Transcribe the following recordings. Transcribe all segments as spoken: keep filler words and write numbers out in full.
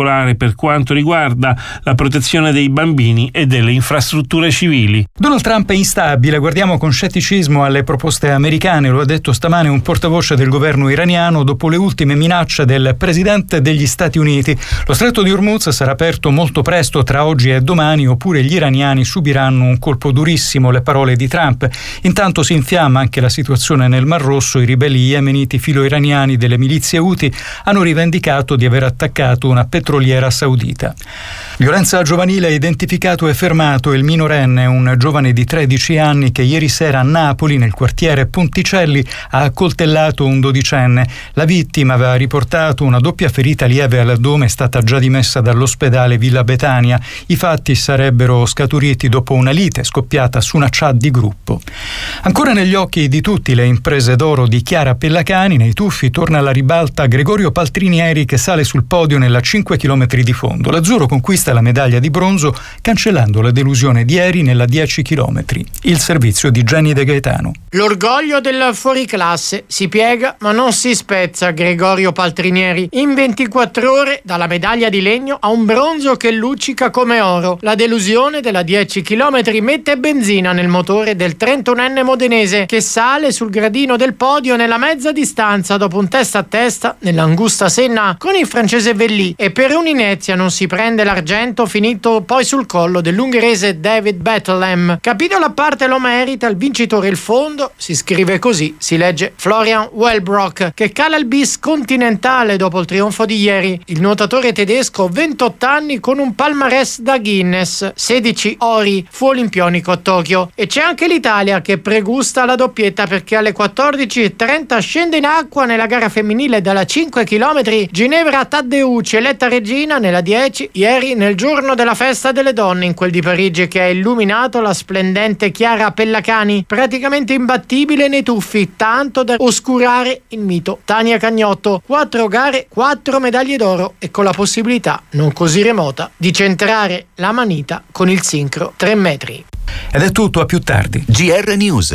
particolare per quanto riguarda la protezione dei bambini e delle infrastrutture civili. Donald Trump è instabile, guardiamo con scetticismo alle proposte americane, lo ha detto stamane un portavoce del governo iraniano dopo le ultime minacce del presidente degli Stati Uniti. Lo stretto di Hormuz sarà aperto molto presto, tra oggi e domani, oppure gli iraniani subiranno un colpo durissimo, le parole di Trump. Intanto si infiamma anche la situazione nel Mar Rosso, i ribelli yemeniti filo-iraniani delle milizie Houthi hanno rivendicato di aver attaccato una petroliera saudita. Violenza giovanile, ha identificato e fermato il minorenne, un giovane di tredici anni che ieri sera a Napoli, nel quartiere Ponticelli, ha accoltellato un dodicenne. La vittima aveva riportato una doppia ferita lieve all'addome, è stata già dimessa dall'ospedale Villa Betania. I fatti sarebbero scaturiti dopo una lite scoppiata su una chat di gruppo. Ancora negli occhi di tutti le imprese d'oro di Chiara Pellacani, nei tuffi torna alla ribalta Gregorio Paltrinieri che sale sul podio nella cinque chilometri di fondo. L'azzurro conquista la medaglia di bronzo cancellando la delusione di ieri nella dieci chilometri. Il servizio di Jenny De Gaetano. L'orgoglio del fuoriclasse si piega ma non si spezza Gregorio Paltrinieri. In ventiquattro ore dalla medaglia di legno a un bronzo che luccica come oro. La delusione della dieci chilometri mette benzina nel motore del trentunenne modenese che sale sul gradino del podio nella mezza distanza dopo un testa a testa nell'angusta Senna con il francese Velli, e per un'inezia non si prende l'argento, finito poi sul collo dell'ungherese David Bethlehem. Capitolo a parte lo merita il vincitore il fondo, si scrive così, si legge Florian Wellbrock, che cala il bis continentale dopo il trionfo di ieri. Il nuotatore tedesco, ventotto anni, con un palmarès da Guinness, sedici ori, fu olimpionico a Tokyo. E c'è anche l'Italia che pregusta la doppietta, perché alle quattordici e trenta scende in acqua nella gara femminile dalla cinque chilometri Ginevra Taddeucci, eletta regina nella dieci ieri nel giorno della festa delle donne in quel di Parigi, che ha illuminato la splendente Chiara Pellacani, praticamente imbattibile nei tuffi, tanto da oscurare il mito Tania Cagnotto. Quattro gare, quattro medaglie d'oro e con la possibilità non così remota di centrare la manita con il sincro tre metri. Ed è tutto, a più tardi. G R News.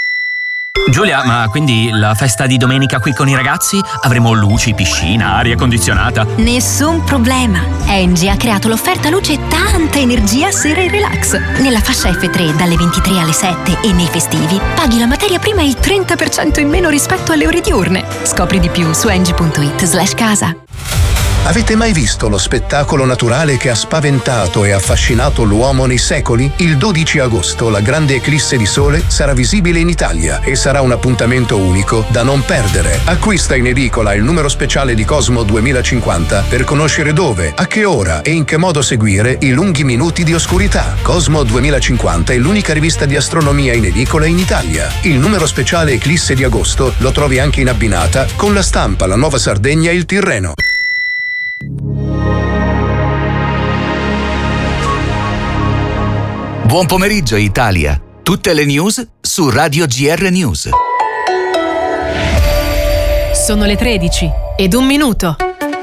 Giulia, ma quindi la festa di domenica qui con i ragazzi? Avremo luci, piscina, aria condizionata? Nessun problema. Engie ha creato l'offerta luce e tanta energia sera e relax. Nella fascia F tre dalle ventitré alle sette e nei festivi paghi la materia prima il trenta per cento in meno rispetto alle ore diurne. Scopri di più su engie punto it slash casa. Avete mai visto lo spettacolo naturale che ha spaventato e affascinato l'uomo nei secoli? Il dodici agosto la grande eclisse di sole sarà visibile in Italia e sarà un appuntamento unico da non perdere. Acquista in edicola il numero speciale di Cosmo duemilacinquanta per conoscere dove, a che ora e in che modo seguire i lunghi minuti di oscurità. Cosmo duemilacinquanta è l'unica rivista di astronomia in edicola in Italia. Il numero speciale eclisse di agosto lo trovi anche in abbinata con La Stampa, La Nuova Sardegna e Il Tirreno. Buon pomeriggio Italia. Tutte le news su Radio G R News. Sono le tredici ed un minuto.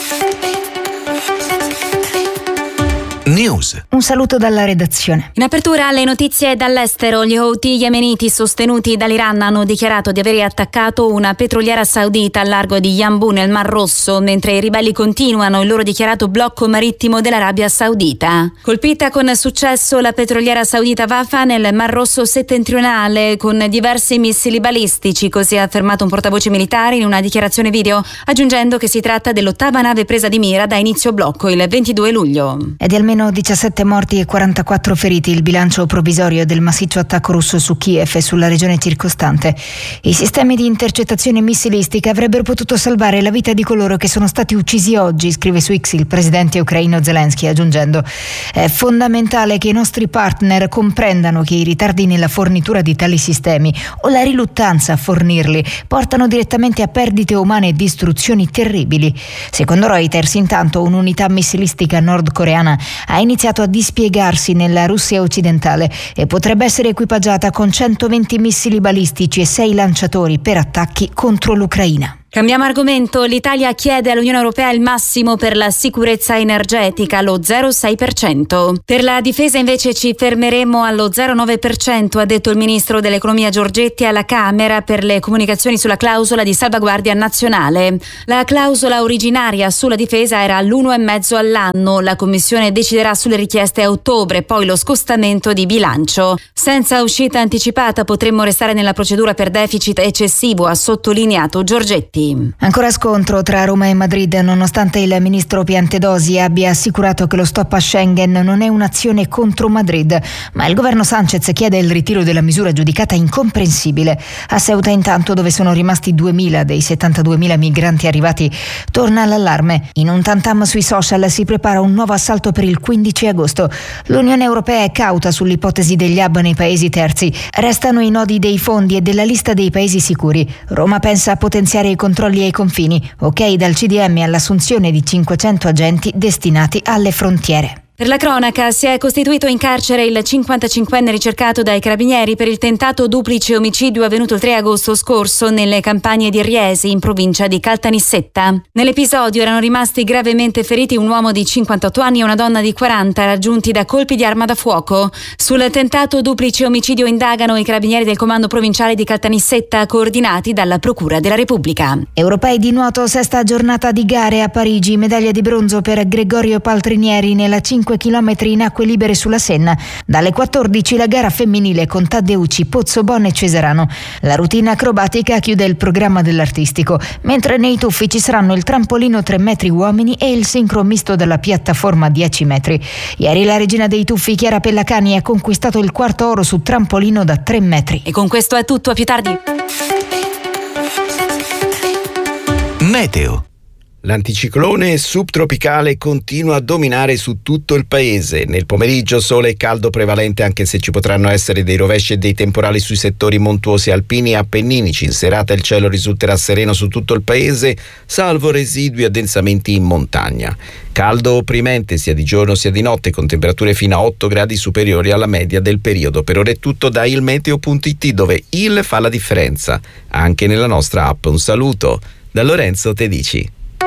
News. Un saluto dalla redazione. In apertura alle notizie dall'estero, gli Houthi yemeniti sostenuti dall'Iran hanno dichiarato di aver attaccato una petroliera saudita al largo di Yanbu nel Mar Rosso, mentre i ribelli continuano il loro dichiarato blocco marittimo dell'Arabia Saudita. Colpita con successo la petroliera saudita Wafa nel Mar Rosso settentrionale con diversi missili balistici, così ha affermato un portavoce militare in una dichiarazione video, aggiungendo che si tratta dell'ottava nave presa di mira da inizio blocco il ventidue luglio. Ed è almeno diciassette morti e quarantaquattro feriti il bilancio provvisorio del massiccio attacco russo su Kiev e sulla regione circostante. I sistemi di intercettazione missilistica avrebbero potuto salvare la vita di coloro che sono stati uccisi oggi, scrive su X il presidente ucraino Zelensky, aggiungendo: è fondamentale che i nostri partner comprendano che i ritardi nella fornitura di tali sistemi o la riluttanza a fornirli portano direttamente a perdite umane e distruzioni terribili. Secondo Reuters, intanto, un'unità missilistica nordcoreana ha iniziato a dispiegarsi nella Russia occidentale e potrebbe essere equipaggiata con centoventi missili balistici e sei lanciatori per attacchi contro l'Ucraina. Cambiamo argomento. L'Italia chiede all'Unione Europea il massimo per la sicurezza energetica, lo zero virgola sei per cento. Per la difesa invece ci fermeremo allo zero virgola nove per cento, ha detto il ministro dell'economia Giorgetti alla Camera per le comunicazioni sulla clausola di salvaguardia nazionale. La clausola originaria sulla difesa era all'uno virgola cinque all'anno. La Commissione deciderà sulle richieste a ottobre, poi lo scostamento di bilancio. Senza uscita anticipata potremmo restare nella procedura per deficit eccessivo, ha sottolineato Giorgetti. Ancora scontro tra Roma e Madrid, nonostante il ministro Piantedosi abbia assicurato che lo stop a Schengen non è un'azione contro Madrid, ma il governo Sanchez chiede il ritiro della misura giudicata incomprensibile. A Ceuta, intanto, dove sono rimasti duemila dei settantaduemila migranti arrivati, torna l'allarme. In un tantam sui social si prepara un nuovo assalto per il quindici agosto. L'Unione Europea è cauta sull'ipotesi degli hub nei paesi terzi. Restano i nodi dei fondi e della lista dei paesi sicuri. Roma pensa a potenziare i controlli ai confini. Ok dal C D M all'assunzione di cinquecento agenti destinati alle frontiere. Per la cronaca, si è costituito in carcere il cinquantacinquenne ricercato dai carabinieri per il tentato duplice omicidio avvenuto il tre agosto scorso nelle campagne di Riesi, in provincia di Caltanissetta. Nell'episodio erano rimasti gravemente feriti un uomo di cinquantotto anni e una donna di quaranta, raggiunti da colpi di arma da fuoco. Sul tentato duplice omicidio indagano i carabinieri del comando provinciale di Caltanissetta, coordinati dalla Procura della Repubblica. Europei di nuoto, sesta giornata di gare a Parigi, medaglia di bronzo per Gregorio Paltrinieri nella cinque chilometri in acque libere sulla Senna. Dalle quattordici la gara femminile con Taddeucci, Pozzobon e Cesarano. La routine acrobatica chiude il programma dell'artistico, mentre nei tuffi ci saranno il trampolino tre metri uomini e il sincro misto della piattaforma dieci metri. Ieri la regina dei tuffi Chiara Pellacani ha conquistato il quarto oro su trampolino da tre metri. E con questo è tutto, a più tardi. Meteo. L'anticiclone subtropicale continua a dominare su tutto il paese. Nel pomeriggio sole e caldo prevalente, anche se ci potranno essere dei rovesci e dei temporali sui settori montuosi alpini e appenninici. In serata il cielo risulterà sereno su tutto il paese, salvo residui addensamenti in montagna. Caldo opprimente sia di giorno sia di notte, con temperature fino a otto gradi superiori alla media del periodo. Per ora è tutto da ilmeteo punto it, dove il fa la differenza anche nella nostra app. Un saluto da Lorenzo Tedici.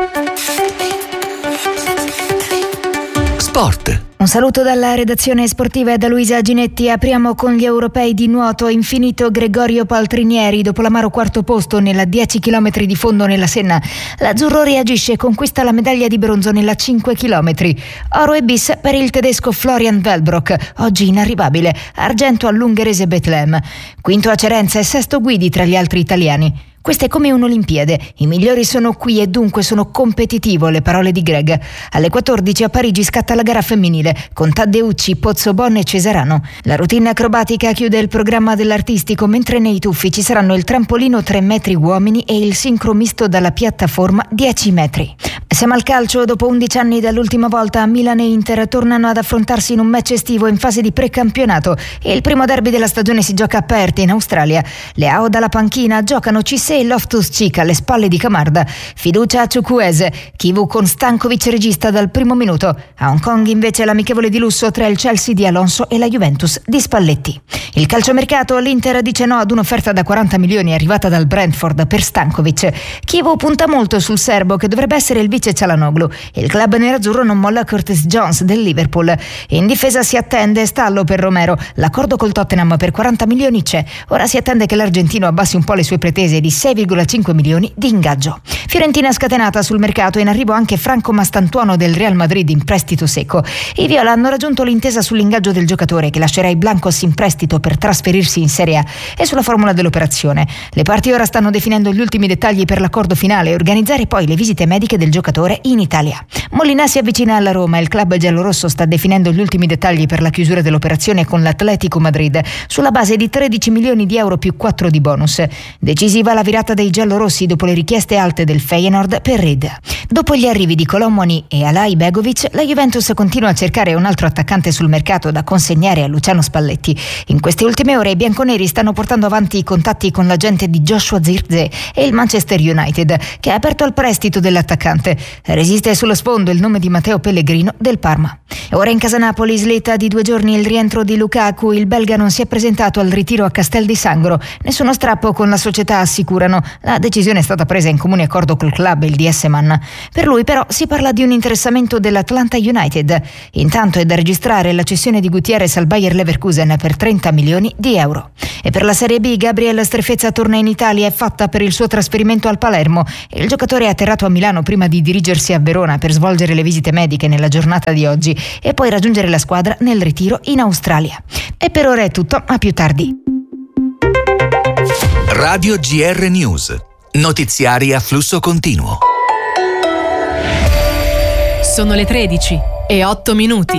Sport. Un saluto dalla redazione sportiva e da Luisa Ginetti. Apriamo con gli europei di nuoto. Infinito Gregorio Paltrinieri dopo l'amaro quarto posto nella dieci chilometri di fondo nella Senna. L'azzurro reagisce e conquista la medaglia di bronzo nella cinque chilometri. Oro e bis per il tedesco Florian Wellbrock, oggi inarrivabile. Argento all'ungherese Bethlehem. Quinto a Cerenza e sesto Guidi tra gli altri italiani. Questa è come un'Olimpiade. I migliori sono qui e dunque sono competitivo, le parole di Greg. Alle quattordici a Parigi scatta la gara femminile con Taddeucci, Pozzobon e Cesarano. La routine acrobatica chiude il programma dell'artistico, mentre nei tuffi ci saranno il trampolino tre metri uomini e il sincro misto dalla piattaforma dieci metri. Siamo al calcio. Dopo undici anni dall'ultima volta, Milan e Inter tornano ad affrontarsi in un match estivo in fase di precampionato. E il primo derby della stagione si gioca a Perth, in Australia. Le A O dalla panchina giocano Cissé e Loftus-Cheek alle spalle di Camarda. Fiducia a Chukwueze. Kivu con Stankovic regista dal primo minuto. A Hong Kong invece l'amichevole di lusso tra il Chelsea di Alonso e la Juventus di Spalletti. Il calciomercato, l'Inter dice no ad un'offerta da quaranta milioni arrivata dal Brentford per Stankovic. Kivu punta molto sul serbo, che dovrebbe essere il vice Cialanoglu. Il club nerazzurro non molla Curtis Jones del Liverpool. In difesa si attende stallo per Romero. L'accordo col Tottenham per quaranta milioni c'è. Ora si attende che l'argentino abbassi un po' le sue pretese di sei virgola cinque milioni di ingaggio. Fiorentina scatenata sul mercato, in arrivo anche Franco Mastantuono del Real Madrid in prestito secco. I viola hanno raggiunto l'intesa sull'ingaggio del giocatore, che lascerà i blancos in prestito per trasferirsi in Serie A, e sulla formula dell'operazione. Le parti ora stanno definendo gli ultimi dettagli per l'accordo finale e organizzare poi le visite mediche del giocatore in Italia. Molinà si avvicina alla Roma. Il club giallorosso sta definendo gli ultimi dettagli per la chiusura dell'operazione con l'Atletico Madrid, sulla base di tredici milioni di euro più quattro di bonus. Decisiva la virata dei giallorossi dopo le richieste alte del Feyenoord per Reed. Dopo gli arrivi di Colomoni e Alai Begovic, la Juventus continua a cercare un altro attaccante sul mercato da consegnare a Luciano Spalletti. In queste ultime ore i bianconeri stanno portando avanti i contatti con l'agente di Joshua Zirkzee e il Manchester United, che ha aperto al prestito dell'attaccante. Resiste sullo sfondo il nome di Matteo Pellegrino del Parma. Ora in casa Napoli, slitta di due giorni il rientro di Lukaku. Il belga non si è presentato al ritiro a Castel di Sangro. Nessuno strappo con la società assicura assicurano. La decisione è stata presa in comune accordo col club, il D S Man. Per lui però si parla di un interessamento dell'Atlanta United. Intanto è da registrare la cessione di Gutierrez al Bayer Leverkusen per trenta milioni di euro. E per la Serie B Gabriel Strefezza torna in Italia, è fatta per il suo trasferimento al Palermo. Il giocatore è atterrato a Milano prima di dirigersi a Verona per svolgere le visite mediche nella giornata di oggi e poi raggiungere la squadra nel ritiro in Australia. E per ora è tutto, a più tardi. Radio G R News. Notiziari a flusso continuo. Sono le tredici e otto minuti.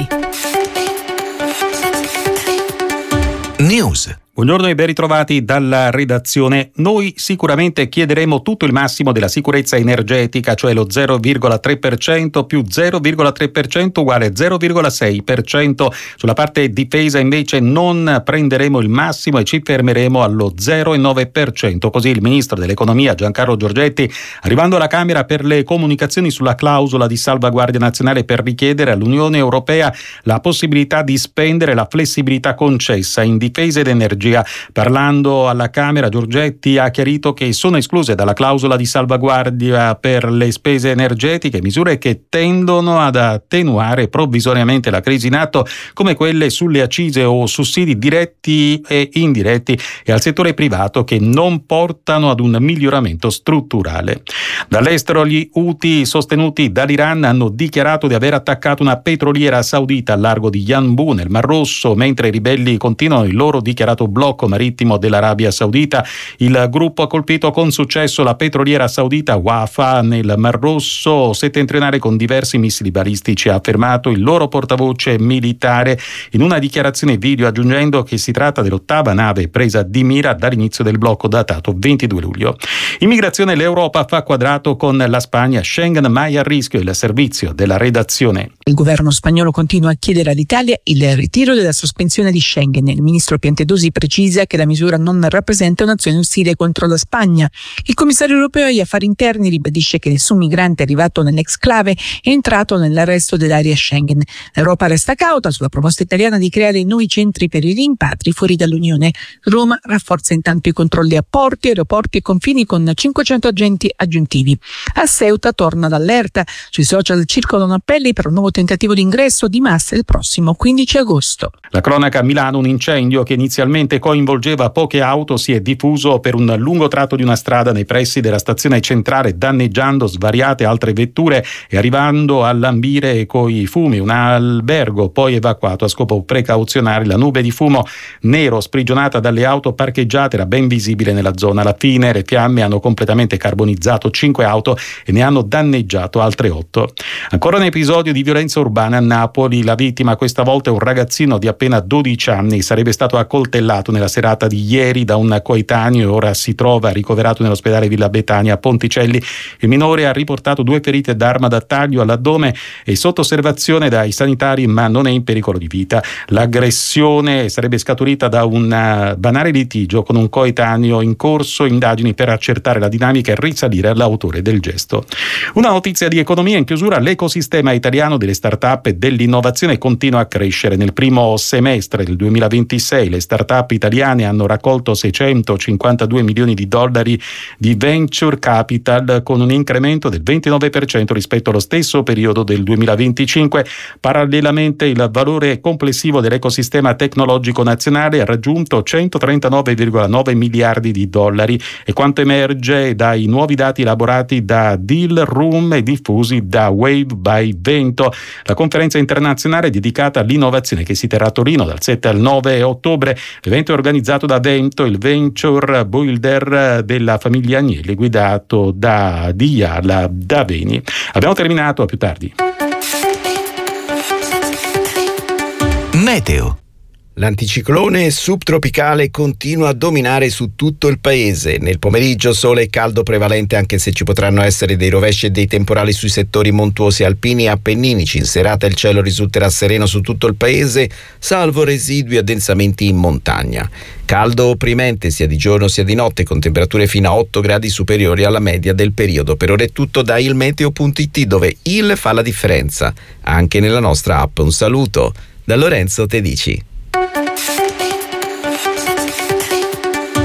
News. Buongiorno e ben ritrovati dalla redazione. Noi sicuramente chiederemo tutto il massimo della sicurezza energetica, cioè lo zero virgola tre per cento più zero virgola tre per cento uguale zero virgola sei per cento. Sulla parte difesa invece non prenderemo il massimo e ci fermeremo allo zero virgola nove per cento. Così il ministro dell'economia Giancarlo Giorgetti, arrivando alla Camera per le comunicazioni sulla clausola di salvaguardia nazionale per richiedere all'Unione Europea la possibilità di spendere la flessibilità concessa in difesa ed energia. Parlando alla Camera, Giorgetti ha chiarito che sono escluse dalla clausola di salvaguardia per le spese energetiche misure che tendono ad attenuare provvisoriamente la crisi in atto, come quelle sulle accise o sussidi diretti e indiretti e al settore privato, che non portano ad un miglioramento strutturale. Dall'estero gli Houthi, sostenuti dall'Iran, hanno dichiarato di aver attaccato una petroliera saudita al largo di Yanbu nel Mar Rosso, mentre i ribelli continuano il loro dichiarato blocco marittimo dell'Arabia Saudita. Il gruppo ha colpito con successo la petroliera saudita Wafa nel Mar Rosso settentrionale con diversi missili balistici, ha affermato il loro portavoce militare in una dichiarazione video, aggiungendo che si tratta dell'ottava nave presa di mira dall'inizio del blocco datato ventidue luglio. Immigrazione, l'Europa fa quadrato con la Spagna, Schengen mai a rischio, il servizio della redazione. Il governo spagnolo continua a chiedere all'Italia il ritiro della sospensione di Schengen. Il ministro Piantedosi precisa che la misura non rappresenta un'azione ostile contro la Spagna. Il commissario europeo agli affari interni ribadisce che nessun migrante arrivato nell'exclave è entrato nell'arresto dell'area Schengen. L'Europa resta cauta sulla proposta italiana di creare nuovi centri per i rimpatri fuori dall'Unione. Roma rafforza intanto i controlli a porti, aeroporti e confini con cinquecento agenti aggiuntivi. A Ceuta torna l'allerta. Sui social circolano appelli per un nuovo tentativo di ingresso di massa il prossimo quindici agosto. La cronaca a Milano, un incendio che inizialmente coinvolgeva poche auto si è diffuso per un lungo tratto di una strada nei pressi della stazione centrale, danneggiando svariate altre vetture e arrivando a lambire coi fumi un albergo, poi evacuato a scopo precauzionale. La nube di fumo nero sprigionata dalle auto parcheggiate era ben visibile nella zona. Alla fine le fiamme hanno completamente carbonizzato cinque auto e ne hanno danneggiato altre otto. Ancora un episodio di violenza urbana a Napoli. La vittima questa volta è un ragazzino di appena dodici anni, sarebbe stato accoltellato nella serata di ieri da un coetaneo e ora si trova ricoverato nell'ospedale Villa Betania a Ponticelli. Il minore ha riportato due ferite d'arma da taglio all'addome e sotto osservazione dai sanitari, ma non è in pericolo di vita. L'aggressione sarebbe scaturita da un banale litigio con un coetaneo, in corso indagini per accertare la dinamica e risalire all'autore del gesto. Una notizia di economia in chiusura: l'ecosistema italiano delle start-up e dell'innovazione continua a crescere. Nel primo semestre del duemilaventisei le start-up italiane hanno raccolto seicentocinquantadue milioni di dollari di venture capital, con un incremento del ventinove per cento rispetto allo stesso periodo del duemilaventicinque. Parallelamente il valore complessivo dell'ecosistema tecnologico nazionale ha raggiunto centotrentanove virgola nove miliardi di dollari, e quanto emerge dai nuovi dati elaborati da Deal Room e diffusi da Wave by Vento, la conferenza internazionale dedicata all'innovazione che si terrà a Torino dal sette al nove ottobre. L'evento è organizzato da Vento, il venture builder della famiglia Agnelli, guidato da Diala Daveni. Abbiamo terminato, a più tardi. Meteo. L'anticiclone subtropicale continua a dominare su tutto il paese. Nel pomeriggio sole e caldo prevalente, anche se ci potranno essere dei rovesci e dei temporali sui settori montuosi alpini e appenninici. In serata il cielo risulterà sereno su tutto il paese, salvo residui addensamenti in montagna. Caldo opprimente sia di giorno sia di notte, con temperature fino a otto gradi superiori alla media del periodo. Per ora è tutto da ilmeteo punto it, dove il fa la differenza anche nella nostra app. Un saluto da Lorenzo Tedici.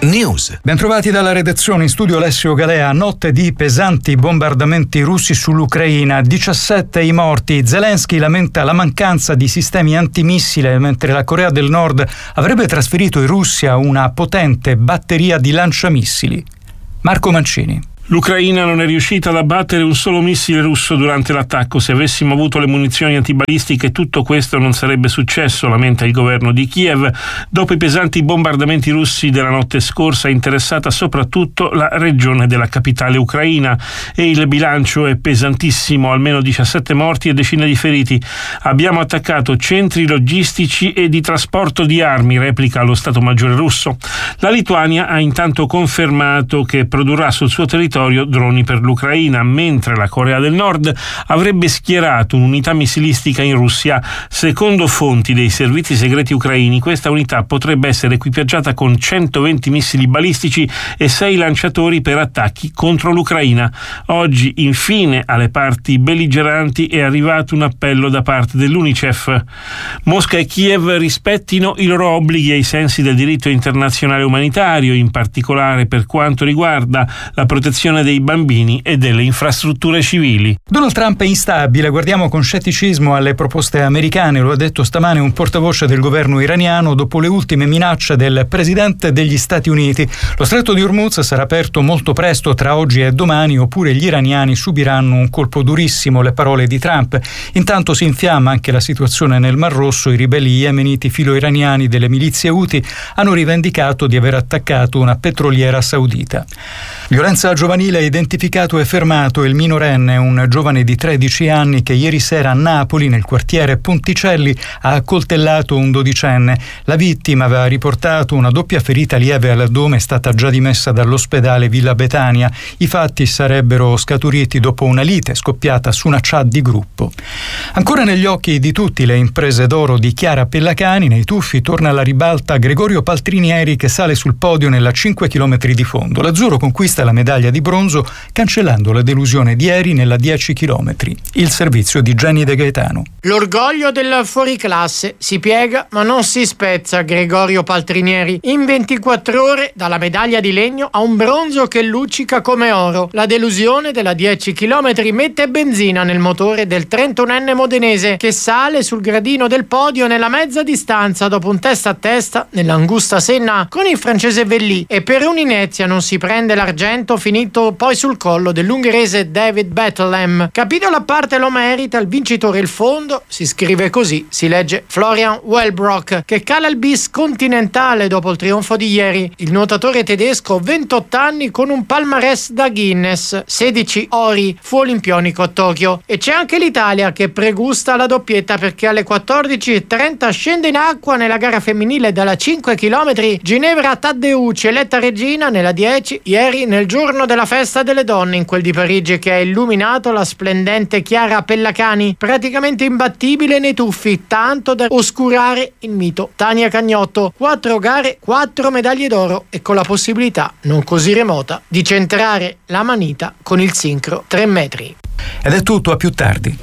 News. Bentrovati dalla redazione, in studio Alessio Galea. Notte di pesanti bombardamenti russi sull'Ucraina, diciassette i morti. Zelensky lamenta la mancanza di sistemi antimissile, mentre la Corea del Nord avrebbe trasferito in Russia una potente batteria di lanciamissili. Marco Mancini. L'Ucraina non è riuscita ad abbattere un solo missile russo durante l'attacco. Se avessimo avuto le munizioni antibalistiche tutto questo non sarebbe successo, lamenta il governo di Kiev. Dopo i pesanti bombardamenti russi della notte scorsa, interessata soprattutto la regione della capitale ucraina, e il bilancio è pesantissimo, almeno diciassette morti e decine di feriti. Abbiamo attaccato centri logistici e di trasporto di armi, replica lo Stato Maggiore russo. La Lituania ha intanto confermato che produrrà sul suo territorio droni per l'Ucraina, mentre la Corea del Nord avrebbe schierato un'unità missilistica in Russia. Secondo fonti dei servizi segreti ucraini, questa unità potrebbe essere equipaggiata con centoventi missili balistici e sei lanciatori per attacchi contro l'Ucraina. Oggi, infine, alle parti belligeranti è arrivato un appello da parte dell'UNICEF. Mosca e Kiev rispettino i loro obblighi ai sensi del diritto internazionale umanitario, in particolare per quanto riguarda la protezione dei bambini e delle infrastrutture civili. Donald Trump è instabile, guardiamo con scetticismo alle proposte americane, lo ha detto stamane un portavoce del governo iraniano dopo le ultime minacce del presidente degli Stati Uniti. Lo stretto di Hormuz sarà aperto molto presto, tra oggi e domani, oppure gli iraniani subiranno un colpo durissimo, le parole di Trump. Intanto si infiamma anche la situazione nel Mar Rosso. I ribelli yemeniti filo-iraniani delle milizie Houthi hanno rivendicato di aver attaccato una petroliera saudita. Violenza giovanile, identificato e fermato il minorenne, un giovane di tredici anni che ieri sera a Napoli, nel quartiere Ponticelli, ha accoltellato un dodicenne. La vittima aveva riportato una doppia ferita lieve all'addome, è stata già dimessa dall'ospedale Villa Betania. I fatti sarebbero scaturiti dopo una lite scoppiata su una chat di gruppo. Ancora negli occhi di tutti le imprese d'oro di Chiara Pellacani, nei tuffi torna alla ribalta Gregorio Paltrinieri, che sale sul podio nella cinque chilometri di fondo. L'azzurro conquista la medaglia di bronzo, cancellando la delusione di ieri nella dieci chilometri. Il servizio di Jenny De Gaetano. L'orgoglio del fuoriclasse si piega ma non si spezza. Gregorio Paltrinieri, in ventiquattro ore dalla medaglia di legno a un bronzo che luccica come oro. La delusione della dieci chilometri mette benzina nel motore del trentunenne modenese, che sale sul gradino del podio nella mezza distanza dopo un testa a testa nell'angusta Senna con il francese Velli, e per un'inezia non si prende l'argento, finito poi sul collo dell'ungherese David Bethlehem. Capitolo a parte lo merita il vincitore il fondo, si scrive così, si legge Florian Wellbrock, che cala il bis continentale dopo il trionfo di ieri. Il nuotatore tedesco, ventotto anni, con un palmarès da Guinness, sedici ori, fu olimpionico a Tokyo. E c'è anche l'Italia che pregusta la doppietta, perché alle quattordici e trenta scende in acqua nella gara femminile dalla cinque chilometri Ginevra Taddeucci, eletta regina nella dieci ieri nel giorno della festa delle donne in quel di Parigi, che ha illuminato la splendente Chiara Pellacani, praticamente imbattibile nei tuffi, tanto da oscurare il mito Tania Cagnotto. Quattro gare, quattro medaglie d'oro, e con la possibilità non così remota di centrare la manita con il sincro tre metri. Ed è tutto, a più tardi.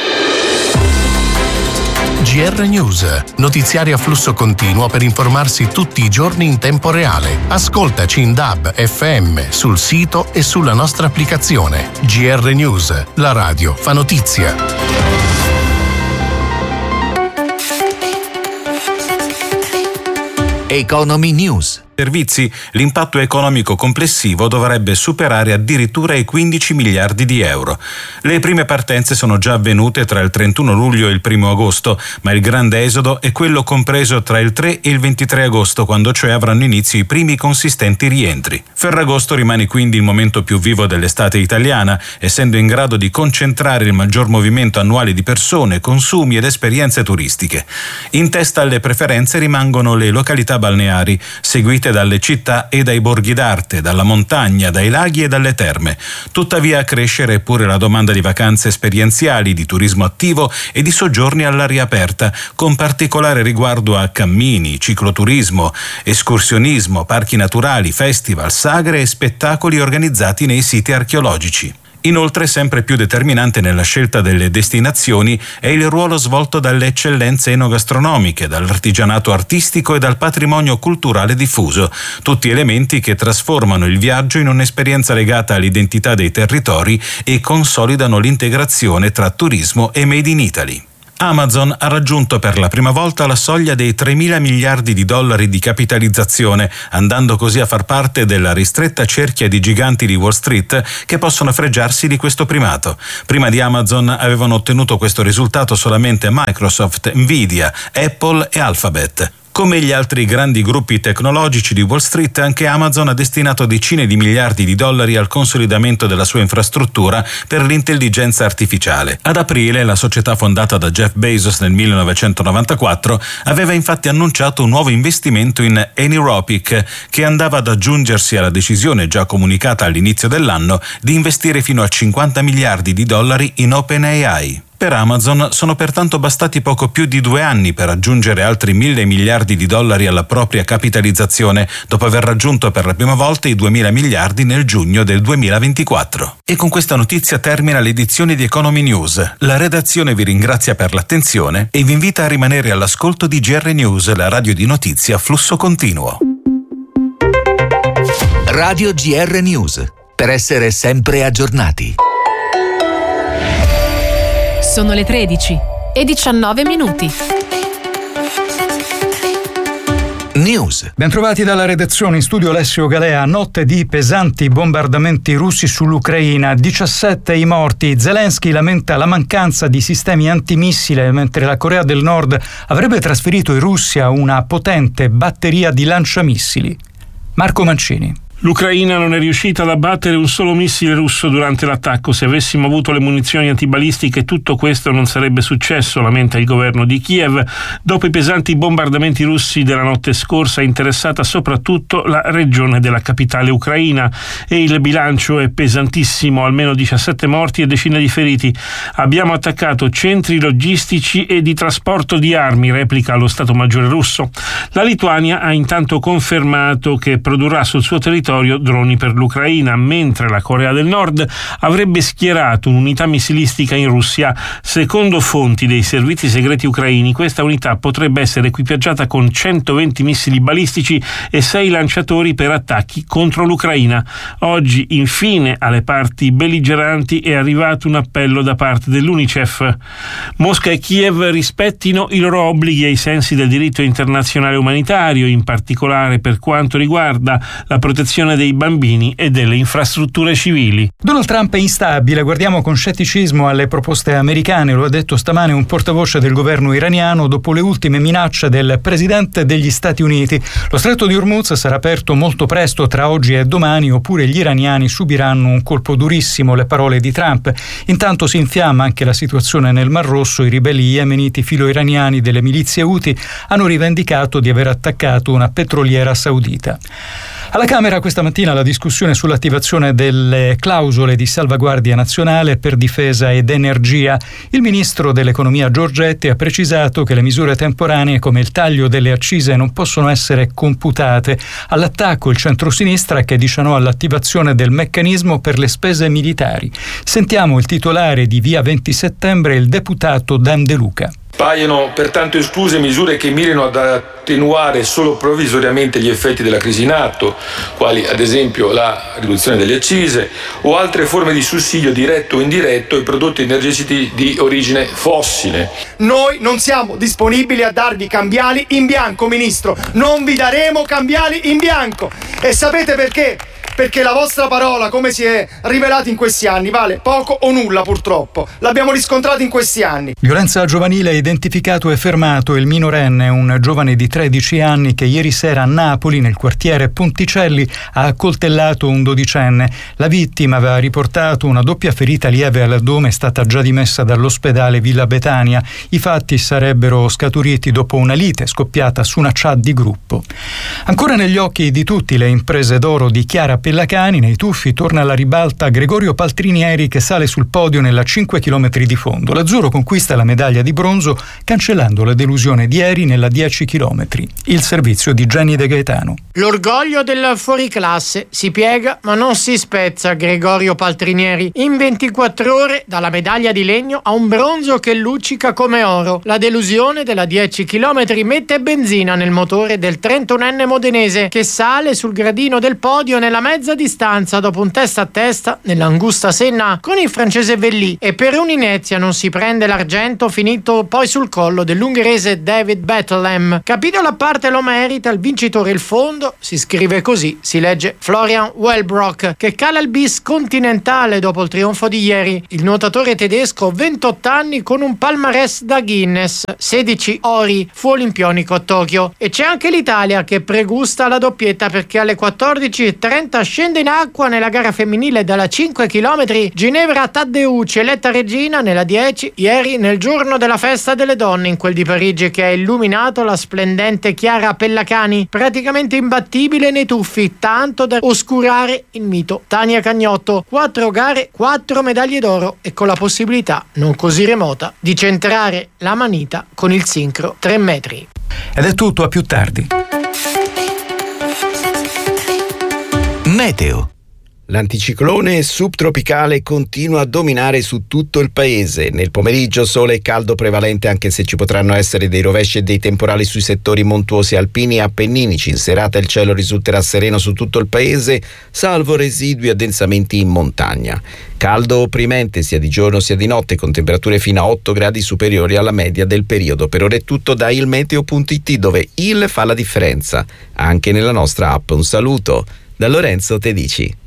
G R News, notiziari a flusso continuo per informarsi tutti i giorni in tempo reale. Ascoltaci in D A B, F M, sul sito e sulla nostra applicazione. G R News, la radio fa notizia. Economy News. Servizi, l'impatto economico complessivo dovrebbe superare addirittura i quindici miliardi di euro. Le prime partenze sono già avvenute tra il trentuno luglio e il primo agosto, ma il grande esodo è quello compreso tra il tre e il ventitré agosto, quando cioè avranno inizio i primi consistenti rientri. Ferragosto rimane quindi il momento più vivo dell'estate italiana, essendo in grado di concentrare il maggior movimento annuale di persone, consumi ed esperienze turistiche. In testa alle preferenze rimangono le località balneari, seguite dalle città e dai borghi d'arte, dalla montagna, dai laghi e dalle terme. Tuttavia a crescere pure la domanda di vacanze esperienziali, di turismo attivo e di soggiorni all'aria aperta, con particolare riguardo a cammini, cicloturismo, escursionismo, parchi naturali, festival, sagre e spettacoli organizzati nei siti archeologici. Inoltre, sempre più determinante nella scelta delle destinazioni è il ruolo svolto dalle eccellenze enogastronomiche, dall'artigianato artistico e dal patrimonio culturale diffuso, tutti elementi che trasformano il viaggio in un'esperienza legata all'identità dei territori e consolidano l'integrazione tra turismo e Made in Italy. Amazon ha raggiunto per la prima volta la soglia dei tremila miliardi di dollari di capitalizzazione, andando così a far parte della ristretta cerchia di giganti di Wall Street che possono fregiarsi di questo primato. Prima di Amazon avevano ottenuto questo risultato solamente Microsoft, Nvidia, Apple e Alphabet. Come gli altri grandi gruppi tecnologici di Wall Street, anche Amazon ha destinato decine di miliardi di dollari al consolidamento della sua infrastruttura per l'intelligenza artificiale. Ad aprile, la società fondata da Jeff Bezos nel millenovecentonovantaquattro aveva infatti annunciato un nuovo investimento in Anthropic, che andava ad aggiungersi alla decisione già comunicata all'inizio dell'anno di investire fino a cinquanta miliardi di dollari in OpenAI. Per Amazon sono pertanto bastati poco più di due anni per aggiungere altri mille miliardi di dollari alla propria capitalizzazione, dopo aver raggiunto per la prima volta i duemila miliardi nel giugno del duemilaventiquattro. E con questa notizia termina l'edizione di Economy News. La redazione vi ringrazia per l'attenzione e vi invita a rimanere all'ascolto di G R News, la radio di notizie a flusso continuo. Radio G R News, per essere sempre aggiornati. Sono le tredici e diciannove minuti. News. Bentrovati dalla redazione, in studio Alessio Galea. Notte di pesanti bombardamenti russi sull'Ucraina, diciassette i morti. Zelensky lamenta la mancanza di sistemi antimissile, mentre la Corea del Nord avrebbe trasferito in Russia una potente batteria di lanciamissili. Marco Mancini. L'Ucraina non è riuscita ad abbattere un solo missile russo durante l'attacco. Se avessimo avuto le munizioni antibalistiche tutto questo non sarebbe successo, lamenta il governo di Kiev. Dopo i pesanti bombardamenti russi della notte scorsa, interessata soprattutto la regione della capitale ucraina, e il bilancio è pesantissimo, almeno diciassette morti e decine di feriti. Abbiamo attaccato centri logistici e di trasporto di armi, replica lo Stato Maggiore russo. La Lituania ha intanto confermato che produrrà sul suo territorio droni per l'Ucraina, mentre la Corea del Nord avrebbe schierato un'unità missilistica in Russia. Secondo fonti dei servizi segreti ucraini, questa unità potrebbe essere equipaggiata con centoventi missili balistici e sei lanciatori per attacchi contro l'Ucraina. Oggi, infine, alle parti belligeranti è arrivato un appello da parte dell'UNICEF. Mosca e Kiev rispettino i loro obblighi ai sensi del diritto internazionale umanitario, in particolare per quanto riguarda la protezione dei bambini e delle infrastrutture civili. Donald Trump è instabile, guardiamo con scetticismo alle proposte americane, lo ha detto stamane un portavoce del governo iraniano dopo le ultime minacce del presidente degli Stati Uniti. Lo stretto di Hormuz sarà aperto molto presto, tra oggi e domani, oppure gli iraniani subiranno un colpo durissimo, le parole di Trump. Intanto si infiamma anche la situazione nel Mar Rosso. I ribelli yemeniti filo-iraniani delle milizie Houthi hanno rivendicato di aver attaccato una petroliera saudita. Alla Camera questa mattina la discussione sull'attivazione delle clausole di salvaguardia nazionale per difesa ed energia. Il ministro dell'economia Giorgetti ha precisato che le misure temporanee come il taglio delle accise non possono essere computate. All'attacco il centrosinistra che dice no all'attivazione del meccanismo per le spese militari. Sentiamo il titolare di Via venti Settembre, il deputato Dan De Luca. Paiono pertanto escluse misure che mirino ad attenuare solo provvisoriamente gli effetti della crisi in atto, quali ad esempio la riduzione delle accise o altre forme di sussidio diretto o indiretto ai prodotti energetici di origine fossile. Noi non siamo disponibili a darvi cambiali in bianco, Ministro, non vi daremo cambiali in bianco. E sapete perché? Perché la vostra parola, come si è rivelato in questi anni, vale poco o nulla purtroppo. L'abbiamo riscontrato in questi anni. Violenza giovanile, identificato e fermato il minorenne, un giovane di tredici anni che ieri sera a Napoli, nel quartiere Ponticelli, ha accoltellato un dodicenne. La vittima aveva riportato una doppia ferita lieve all'addome, è stata già dimessa dall'ospedale Villa Betania. I fatti sarebbero scaturiti dopo una lite scoppiata su una chat di gruppo. Ancora negli occhi di tutti le imprese d'oro di Chiara Pellacani, nei tuffi torna alla ribalta Gregorio Paltrinieri che sale sul podio nella cinque chilometri di fondo. L'azzurro conquista la medaglia di bronzo cancellando la delusione di ieri nella dieci chilometri. Il servizio di Gianni De Gaetano. L'orgoglio del fuoriclasse si piega ma non si spezza Gregorio Paltrinieri. In ventiquattro ore dalla medaglia di legno a un bronzo che luccica come oro. La delusione della dieci chilometri mette benzina nel motore del trentunenne modenese che sale sul gradino del podio nella mezza distanza dopo un testa a testa nell'angusta Senna con il francese Velli, e per un'inezia non si prende l'argento finito poi sul collo dell'ungherese David Bethlehem. Capitolo a parte lo merita il vincitore il fondo, si scrive così, si legge Florian Wellbrock che cala il bis continentale dopo il trionfo di ieri. Il nuotatore tedesco, ventotto anni con un palmarès da Guinness, sedici ori, fu olimpionico a Tokyo. E c'è anche l'Italia che pregusta la doppietta perché alle quattordici e trenta scende in acqua nella gara femminile dalla cinque chilometri Ginevra Taddeucci, eletta regina nella dieci ieri nel giorno della festa delle donne in quel di Parigi che ha illuminato la splendente Chiara Pellacani, praticamente imbattibile nei tuffi, tanto da oscurare il mito Tania Cagnotto. Quattro gare, quattro medaglie d'oro e con la possibilità non così remota di centrare la manita con il sincro tre metri. Ed è tutto, a più tardi. Meteo. L'anticiclone subtropicale continua a dominare su tutto il paese. Nel pomeriggio sole e caldo prevalente, anche se ci potranno essere dei rovesci e dei temporali sui settori montuosi alpini e appenninici. In serata il cielo risulterà sereno su tutto il paese, salvo residui addensamenti in montagna. Caldo opprimente sia di giorno sia di notte, con temperature fino a otto gradi superiori alla media del periodo. Per ora è tutto da ilmeteo punto it, dove il fa la differenza anche nella nostra app. Un saluto da Lorenzo Tedici.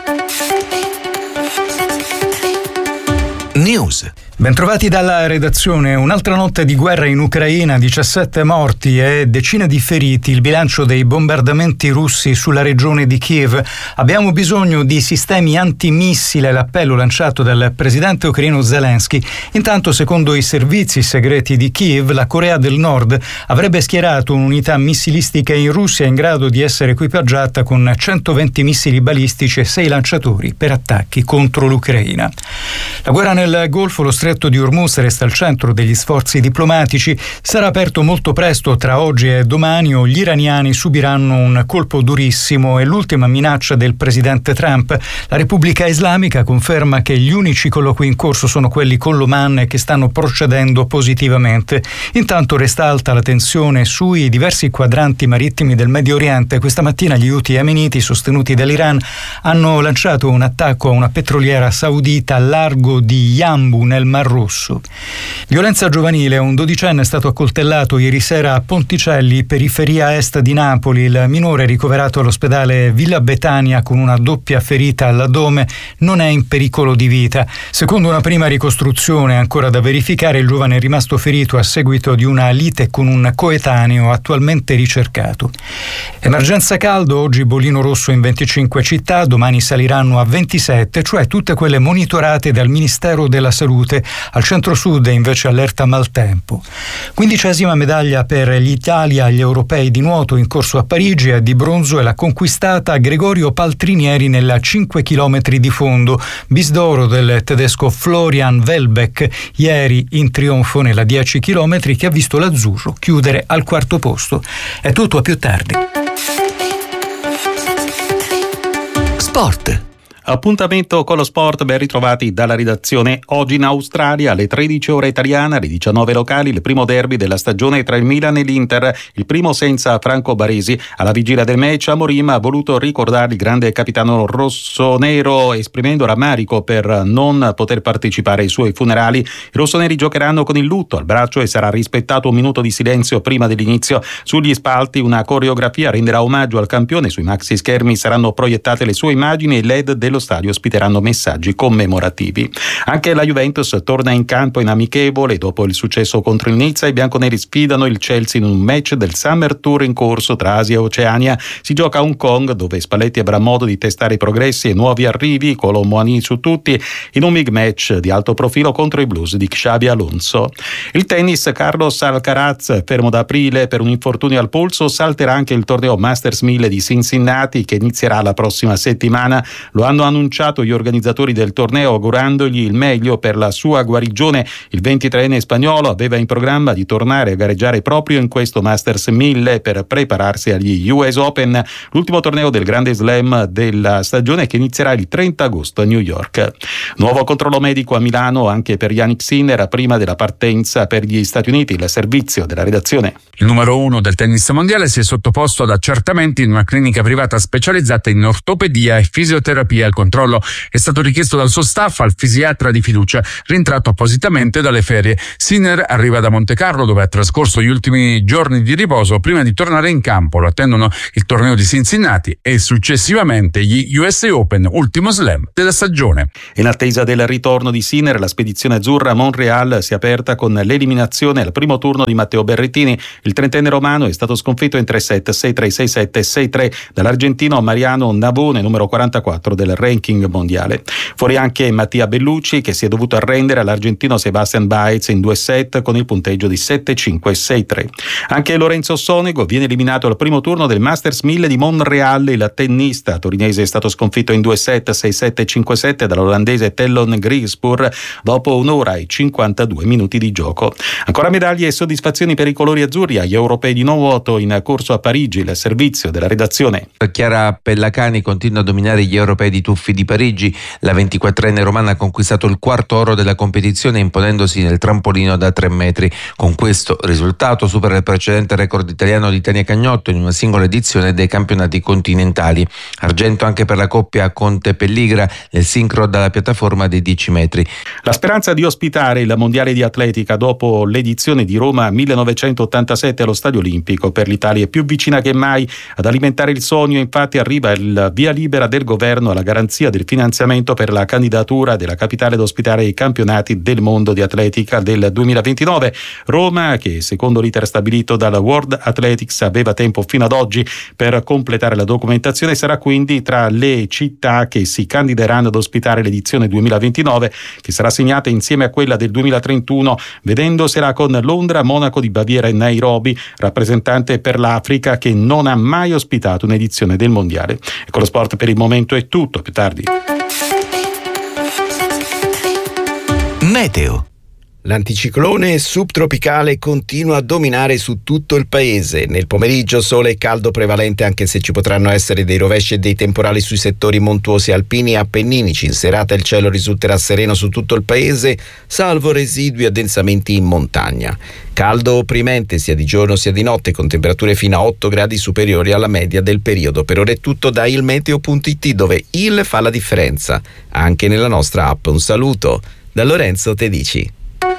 News. Bentrovati dalla redazione. Un'altra notte di guerra in Ucraina, diciassette morti e decine di feriti, il bilancio dei bombardamenti russi sulla regione di Kiev. Abbiamo bisogno di sistemi antimissile, l'appello lanciato dal presidente ucraino Zelensky. Intanto, secondo i servizi segreti di Kiev, la Corea del Nord avrebbe schierato un'unità missilistica in Russia in grado di essere equipaggiata con centoventi missili balistici e sei lanciatori per attacchi contro l'Ucraina. La guerra nel Golfo, lo Stretto di Hormuz resta al centro degli sforzi diplomatici. Sarà aperto molto presto, tra oggi e domani, o gli iraniani subiranno un colpo durissimo. È l'ultima minaccia del presidente Trump. La Repubblica Islamica conferma che gli unici colloqui in corso sono quelli con l'Oman e che stanno procedendo positivamente. Intanto resta alta la tensione sui diversi quadranti marittimi del Medio Oriente. Questa mattina gli Houthi yemeniti, sostenuti dall'Iran, hanno lanciato un attacco a una petroliera saudita al largo di Yanbu nel Mar Rosso. Violenza giovanile. Un dodicenne è stato accoltellato ieri sera a Ponticelli, periferia est di Napoli. Il minore, ricoverato all'ospedale Villa Betania con una doppia ferita all'addome, non è in pericolo di vita. Secondo una prima ricostruzione ancora da verificare, il giovane è rimasto ferito a seguito di una lite con un coetaneo attualmente ricercato. Emergenza caldo. Oggi bollino rosso in venticinque città, domani saliranno a ventisette, cioè tutte quelle monitorate dal Ministero della Salute. Al centro-sud è invece allerta maltempo. Quindicesima medaglia per l'Italia agli europei di nuoto in corso a Parigi, e di bronzo è la conquistata Gregorio Paltrinieri nella cinque chilometri di fondo, bis d'oro del tedesco Florian Wellbrock ieri in trionfo nella dieci chilometri, che ha visto l'azzurro chiudere al quarto posto. È tutto, a più tardi. Sport. Appuntamento con lo sport, ben ritrovati dalla redazione. Oggi in Australia alle tredici ora italiana, alle diciannove locali, il primo derby della stagione tra il Milan e l'Inter, il primo senza Franco Baresi. Alla vigilia del match Amorim ha voluto ricordare il grande capitano rossonero, esprimendo rammarico per non poter partecipare ai suoi funerali. I rossoneri giocheranno con il lutto al braccio e sarà rispettato un minuto di silenzio prima dell'inizio. Sugli spalti una coreografia renderà omaggio al campione, sui maxi schermi saranno proiettate le sue immagini e il L E D dello nello stadio ospiteranno messaggi commemorativi. Anche la Juventus torna in campo in amichevole. Dopo il successo contro il Nizza, i bianconeri sfidano il Chelsea in un match del Summer Tour in corso tra Asia e Oceania. Si gioca a Hong Kong, dove Spalletti avrà modo di testare i progressi e nuovi arrivi, Kolo Muani su tutti, in un big match di alto profilo contro i Blues di Xabi Alonso. Il tennis, Carlos Alcaraz, fermo da aprile per un infortunio al polso, salterà anche il torneo Masters mille di Cincinnati, che inizierà la prossima settimana. Lo hanno annunciato gli organizzatori del torneo, augurandogli il meglio per la sua guarigione. Il ventitreenne spagnolo aveva in programma di tornare a gareggiare proprio in questo Masters mille per prepararsi agli U S Open, l'ultimo torneo del Grande Slam della stagione, che inizierà il trenta agosto a New York. Nuovo controllo medico a Milano anche per Yannick Sinner prima della partenza per gli Stati Uniti. Il servizio della redazione. Il numero uno del tennis mondiale si è sottoposto ad accertamenti in una clinica privata specializzata in ortopedia e fisioterapia. Il controllo è stato richiesto dal suo staff al fisiatra di fiducia, rientrato appositamente dalle ferie. Sinner arriva da Monte Carlo, dove ha trascorso gli ultimi giorni di riposo prima di tornare in campo. Lo attendono il torneo di Cincinnati e successivamente gli U S Open, ultimo slam della stagione. In attesa del ritorno di Sinner, la spedizione azzurra a Montreal si è aperta con l'eliminazione al primo turno di Matteo Berrettini. Il trentenne romano è stato sconfitto in tre set, sei tre, sei sette, sei tre dall'argentino Mariano Navone, numero quarantaquattro del ranking mondiale. Fuori anche Mattia Bellucci, che si è dovuto arrendere all'argentino Sebastian Baez in due set con il punteggio di sette cinque sei tre. Anche Lorenzo Sonego viene eliminato al primo turno del Masters mille di Montreal. Il tennista torinese è stato sconfitto in due set, sei sette cinque sette dall'olandese Tellon Grispur dopo un'ora e cinquantadue minuti di gioco. Ancora medaglie e soddisfazioni per i colori azzurri agli europei di nuoto in corso a Parigi. Il servizio della redazione. Chiara Pellacani continua a dominare gli europei di tuffi di Parigi. La ventiquattrenne romana ha conquistato il quarto oro della competizione, imponendosi nel trampolino da tre metri. Con questo risultato supera il precedente record italiano di Tania Cagnotto in una singola edizione dei campionati continentali. Argento anche per la coppia Conte-Pelligra nel sincro dalla piattaforma dei dieci metri. La speranza di ospitare il mondiale di atletica dopo l'edizione di Roma millenovecentottantasette allo Stadio Olimpico per l'Italia è più vicina che mai. Ad alimentare il sogno infatti arriva il via libera del governo alla garanzia del finanziamento per la candidatura della capitale ad ospitare i campionati del mondo di atletica del duemilaventinove. Roma, che secondo l'iter stabilito dalla World Athletics aveva tempo fino ad oggi per completare la documentazione, sarà quindi tra le città che si candideranno ad ospitare l'edizione duemilaventinove, che sarà segnata insieme a quella del duemilatrentuno, vedendosela con Londra, Monaco di Baviera e Nairobi, rappresentante per l'Africa che non ha mai ospitato un'edizione del mondiale. E con lo sport per il momento è tutto, più tardi. Meteo. L'anticiclone subtropicale continua a dominare su tutto il paese. Nel pomeriggio sole e caldo prevalente, anche se ci potranno essere dei rovesci e dei temporali sui settori montuosi alpini e appenninici. In serata il cielo risulterà sereno su tutto il paese, salvo residui addensamenti in montagna. Caldo opprimente sia di giorno sia di notte, con temperature fino a otto gradi superiori alla media del periodo. Per ora è tutto da ilmeteo punto it, dove il fa la differenza anche nella nostra app. Un saluto da Lorenzo Tedici.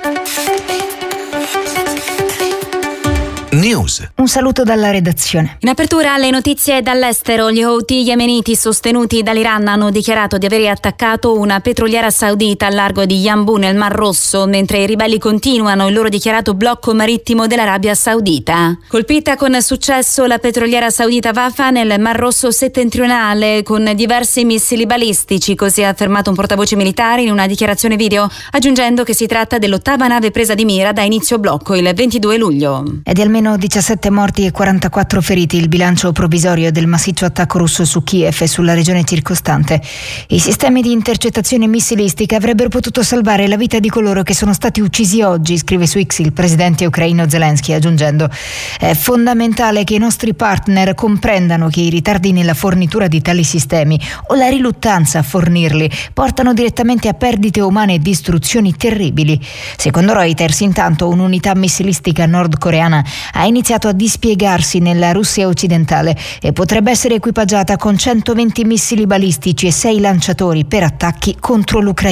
News. Un saluto dalla redazione. In apertura alle notizie dall'estero, gli Houthi yemeniti sostenuti dall'Iran hanno dichiarato di aver attaccato una petroliera saudita al largo di Yanbu nel Mar Rosso, mentre i ribelli continuano il loro dichiarato blocco marittimo dell'Arabia Saudita. Colpita con successo la petroliera saudita Wafa nel Mar Rosso settentrionale con diversi missili balistici, così ha affermato un portavoce militare in una dichiarazione video, aggiungendo che si tratta dell'ottava nave presa di mira da inizio blocco il ventidue luglio. E di almeno diciassette morti e quarantaquattro feriti il bilancio provvisorio del massiccio attacco russo su Kiev e sulla regione circostante. I sistemi di intercettazione missilistica avrebbero potuto salvare la vita di coloro che sono stati uccisi oggi, scrive su X il presidente ucraino Zelensky, aggiungendo: è fondamentale che i nostri partner comprendano che i ritardi nella fornitura di tali sistemi o la riluttanza a fornirli portano direttamente a perdite umane e distruzioni terribili. Secondo Reuters, intanto, un'unità missilistica nordcoreana ha iniziato a dispiegarsi nella Russia occidentale e potrebbe essere equipaggiata con centoventi missili balistici e sei lanciatori per attacchi contro l'Ucraina.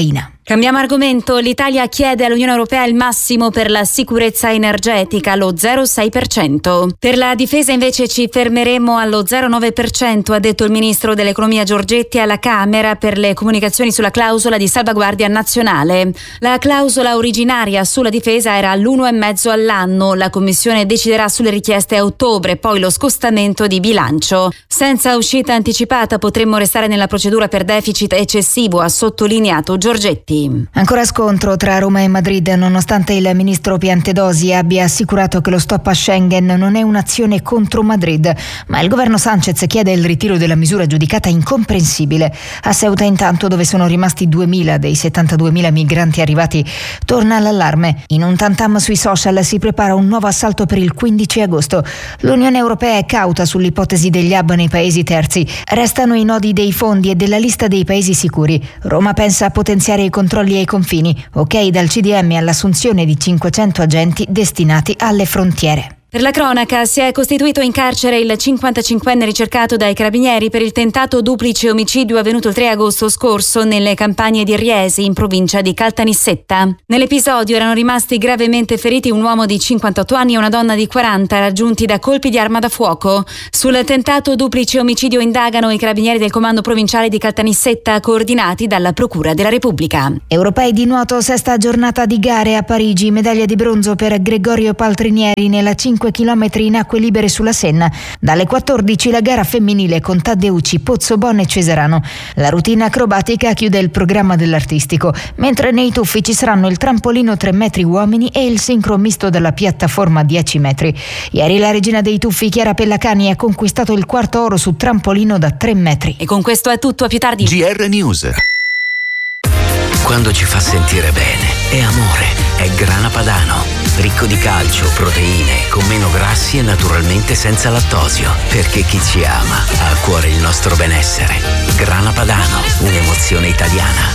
Cambiamo argomento. L'Italia chiede all'Unione Europea il massimo per la sicurezza energetica, lo zero virgola sei per cento. Per la difesa invece ci fermeremo allo zero virgola nove per cento, ha detto il ministro dell'economia Giorgetti alla Camera per le comunicazioni sulla clausola di salvaguardia nazionale. La clausola originaria sulla difesa era all'uno virgola cinque all'anno. La Commissione deciderà sulle richieste a ottobre, poi lo scostamento di bilancio. Senza uscita anticipata potremmo restare nella procedura per deficit eccessivo, ha sottolineato Giorgetti. Ancora scontro tra Roma e Madrid, nonostante il ministro Piantedosi abbia assicurato che lo stop a Schengen non è un'azione contro Madrid, ma il governo Sanchez chiede il ritiro della misura giudicata incomprensibile. A Ceuta, intanto, dove sono rimasti duemila dei settantaduemila migranti arrivati, torna l'allarme. In un tantam sui social si prepara un nuovo assalto per il quindici agosto. L'Unione Europea è cauta sull'ipotesi degli hub nei paesi terzi. Restano i nodi dei fondi e della lista dei paesi sicuri. Roma pensa a potenziare i controlli ai confini. Ok dal C D M all'assunzione di cinquecento agenti destinati alle frontiere. Per la cronaca, si è costituito in carcere il cinquantacinquenne ricercato dai carabinieri per il tentato duplice omicidio avvenuto il tre agosto scorso nelle campagne di Riesi, in provincia di Caltanissetta. Nell'episodio erano rimasti gravemente feriti un uomo di cinquantotto anni e una donna di quaranta, raggiunti da colpi di arma da fuoco. Sul tentato duplice omicidio indagano i carabinieri del comando provinciale di Caltanissetta, coordinati dalla Procura della Repubblica. Europei di nuoto, sesta giornata di gare a Parigi, medaglia di bronzo per Gregorio Paltrinieri nella cinque chilometri in acque libere sulla Senna. Dalle quattordici la gara femminile con Taddeucci, Pozzobon e Cesarano. La routine acrobatica chiude il programma dell'artistico, mentre nei tuffi ci saranno il trampolino tre metri uomini e il sincro misto della piattaforma dieci metri. Ieri la regina dei tuffi Chiara Pellacani ha conquistato il quarto oro su trampolino da tre metri. E con questo è tutto, a più tardi. G R News. Quando ci fa sentire bene, è amore, è Grana Padano. Ricco di calcio, proteine, con meno grassi e naturalmente senza lattosio. Perché chi ci ama ha a cuore il nostro benessere. Grana Padano, un'emozione italiana.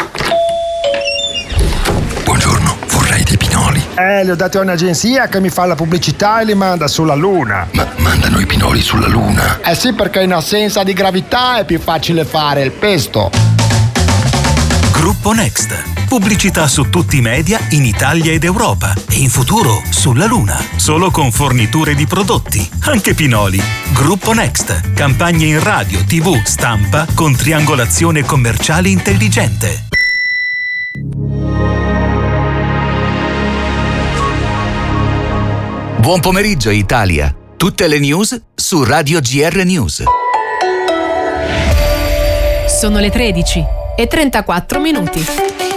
Buongiorno, vorrei dei pinoli. Eh, li ho dati a un'agenzia che mi fa la pubblicità e li manda sulla Luna. Ma mandano i pinoli sulla Luna? Eh sì, perché in assenza di gravità è più facile fare il pesto. Gruppo Next. Pubblicità su tutti i media in Italia ed Europa e in futuro sulla Luna. Solo con forniture di prodotti, anche pinoli. Gruppo Next. Campagne in radio, tivù, stampa con triangolazione commerciale intelligente. Buon pomeriggio Italia. Tutte le news su Radio G R News. Sono le tredici e trentaquattro minuti.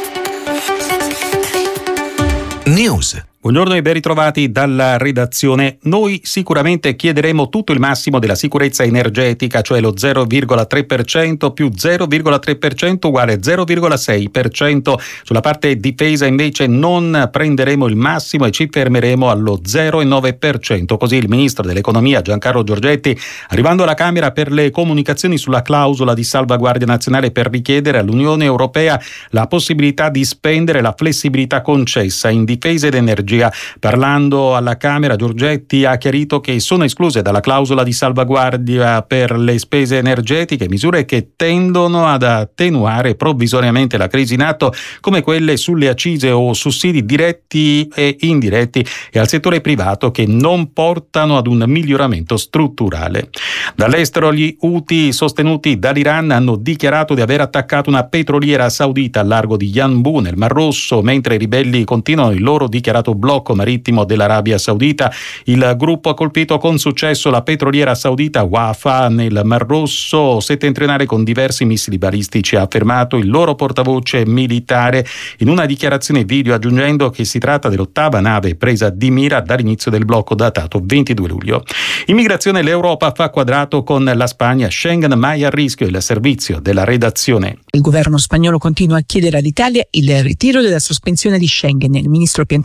News. Buongiorno e ben ritrovati dalla redazione. Noi sicuramente chiederemo tutto il massimo della sicurezza energetica, cioè lo zero virgola tre per cento più zero virgola tre per cento uguale zero virgola sei per cento. Sulla parte difesa invece non prenderemo il massimo e ci fermeremo allo zero virgola nove per cento. Così il ministro dell'economia Giancarlo Giorgetti, arrivando alla Camera per le comunicazioni sulla clausola di salvaguardia nazionale per richiedere all'Unione Europea la possibilità di spendere la flessibilità concessa in difesa ed energia. Parlando alla Camera, Giorgetti ha chiarito che sono escluse dalla clausola di salvaguardia per le spese energetiche misure che tendono ad attenuare provvisoriamente la crisi in atto, come quelle sulle accise o sussidi diretti e indiretti e al settore privato, che non portano ad un miglioramento strutturale. Dall'estero, gli Houthi, sostenuti dall'Iran, hanno dichiarato di aver attaccato una petroliera saudita al largo di Yanbu nel Mar Rosso, mentre i ribelli continuano il loro dichiarato blocco marittimo dell'Arabia Saudita. Il gruppo ha colpito con successo la petroliera saudita Wafa nel Mar Rosso settentrionale con diversi missili balistici, ha affermato il loro portavoce militare in una dichiarazione video, aggiungendo che si tratta dell'ottava nave presa di mira dall'inizio del blocco datato ventidue luglio. Immigrazione, l'Europa fa quadrato con la Spagna, Schengen mai a rischio, il servizio della redazione. Il governo spagnolo continua a chiedere all'Italia il ritiro della sospensione di Schengen. Il ministro Piantedosi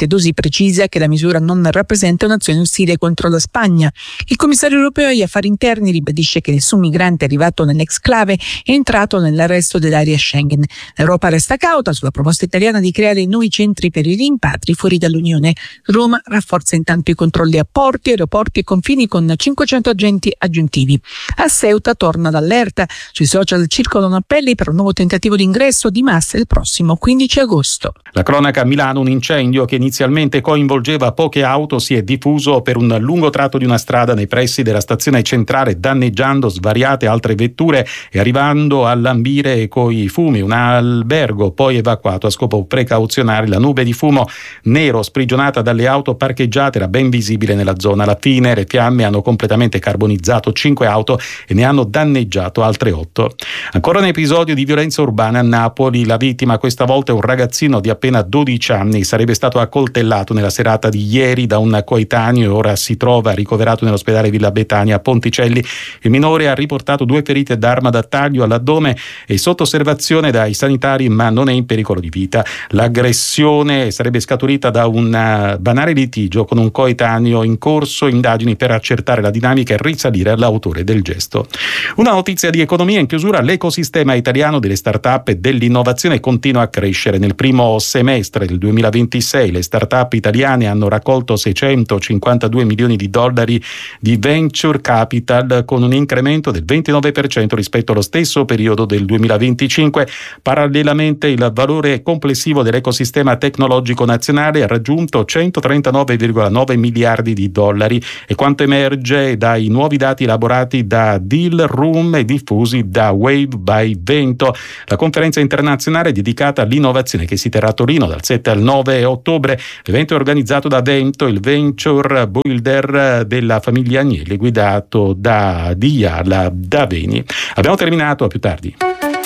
precisa che la misura non rappresenta un'azione ostile contro la Spagna. Il commissario europeo agli affari interni ribadisce che nessun migrante arrivato nell'exclave è entrato nell'arresto dell'area Schengen. L'Europa resta cauta sulla proposta italiana di creare nuovi centri per i rimpatri fuori dall'Unione. Roma rafforza intanto i controlli a porti, aeroporti e confini con cinquecento agenti aggiuntivi. A Ceuta torna l'allerta. Sui social circolano appelli per un nuovo tentativo di ingresso di massa il prossimo quindici agosto. La cronaca a Milano: un incendio che inizialmente coinvolgeva poche auto si è diffuso per un lungo tratto di una strada nei pressi della stazione centrale, danneggiando svariate altre vetture e arrivando a lambire coi fumi un albergo, poi evacuato a scopo precauzionale. La nube di fumo nero sprigionata dalle auto parcheggiate era ben visibile nella zona. Alla fine le fiamme hanno completamente carbonizzato cinque auto e ne hanno danneggiato altre otto. Ancora un episodio di violenza urbana a Napoli. La vittima questa volta è un ragazzino di appena dodici anni. Sarebbe stato accoltellato nella serata di ieri da un coetaneo e ora si trova ricoverato nell'ospedale Villa Betania a Ponticelli. Il minore ha riportato due ferite d'arma da taglio all'addome e sotto osservazione dai sanitari, ma non è in pericolo di vita. L'aggressione sarebbe scaturita da un banale litigio con un coetaneo, in corso indagini per accertare la dinamica e risalire all'autore del gesto. Una notizia di economia in chiusura: l'ecosistema italiano delle start-up e dell'innovazione continua a crescere. Nel primo semestre del duemilaventisei le start-up italiane hanno raccolto seicentocinquantadue milioni di dollari di venture capital, con un incremento del ventinove per cento rispetto allo stesso periodo del duemilaventicinque. Parallelamente il valore complessivo dell'ecosistema tecnologico nazionale ha raggiunto centotrentanove virgola nove miliardi di dollari, e quanto emerge dai nuovi dati elaborati da Deal Room e diffusi da Wave by Vento, la conferenza internazionale dedicata all'innovazione che si terrà a Torino dal sette al nove ottobre. L'evento è organizzato da Vento, il venture builder della famiglia Agnelli, guidato da Diala Daveni. Abbiamo terminato, a più tardi.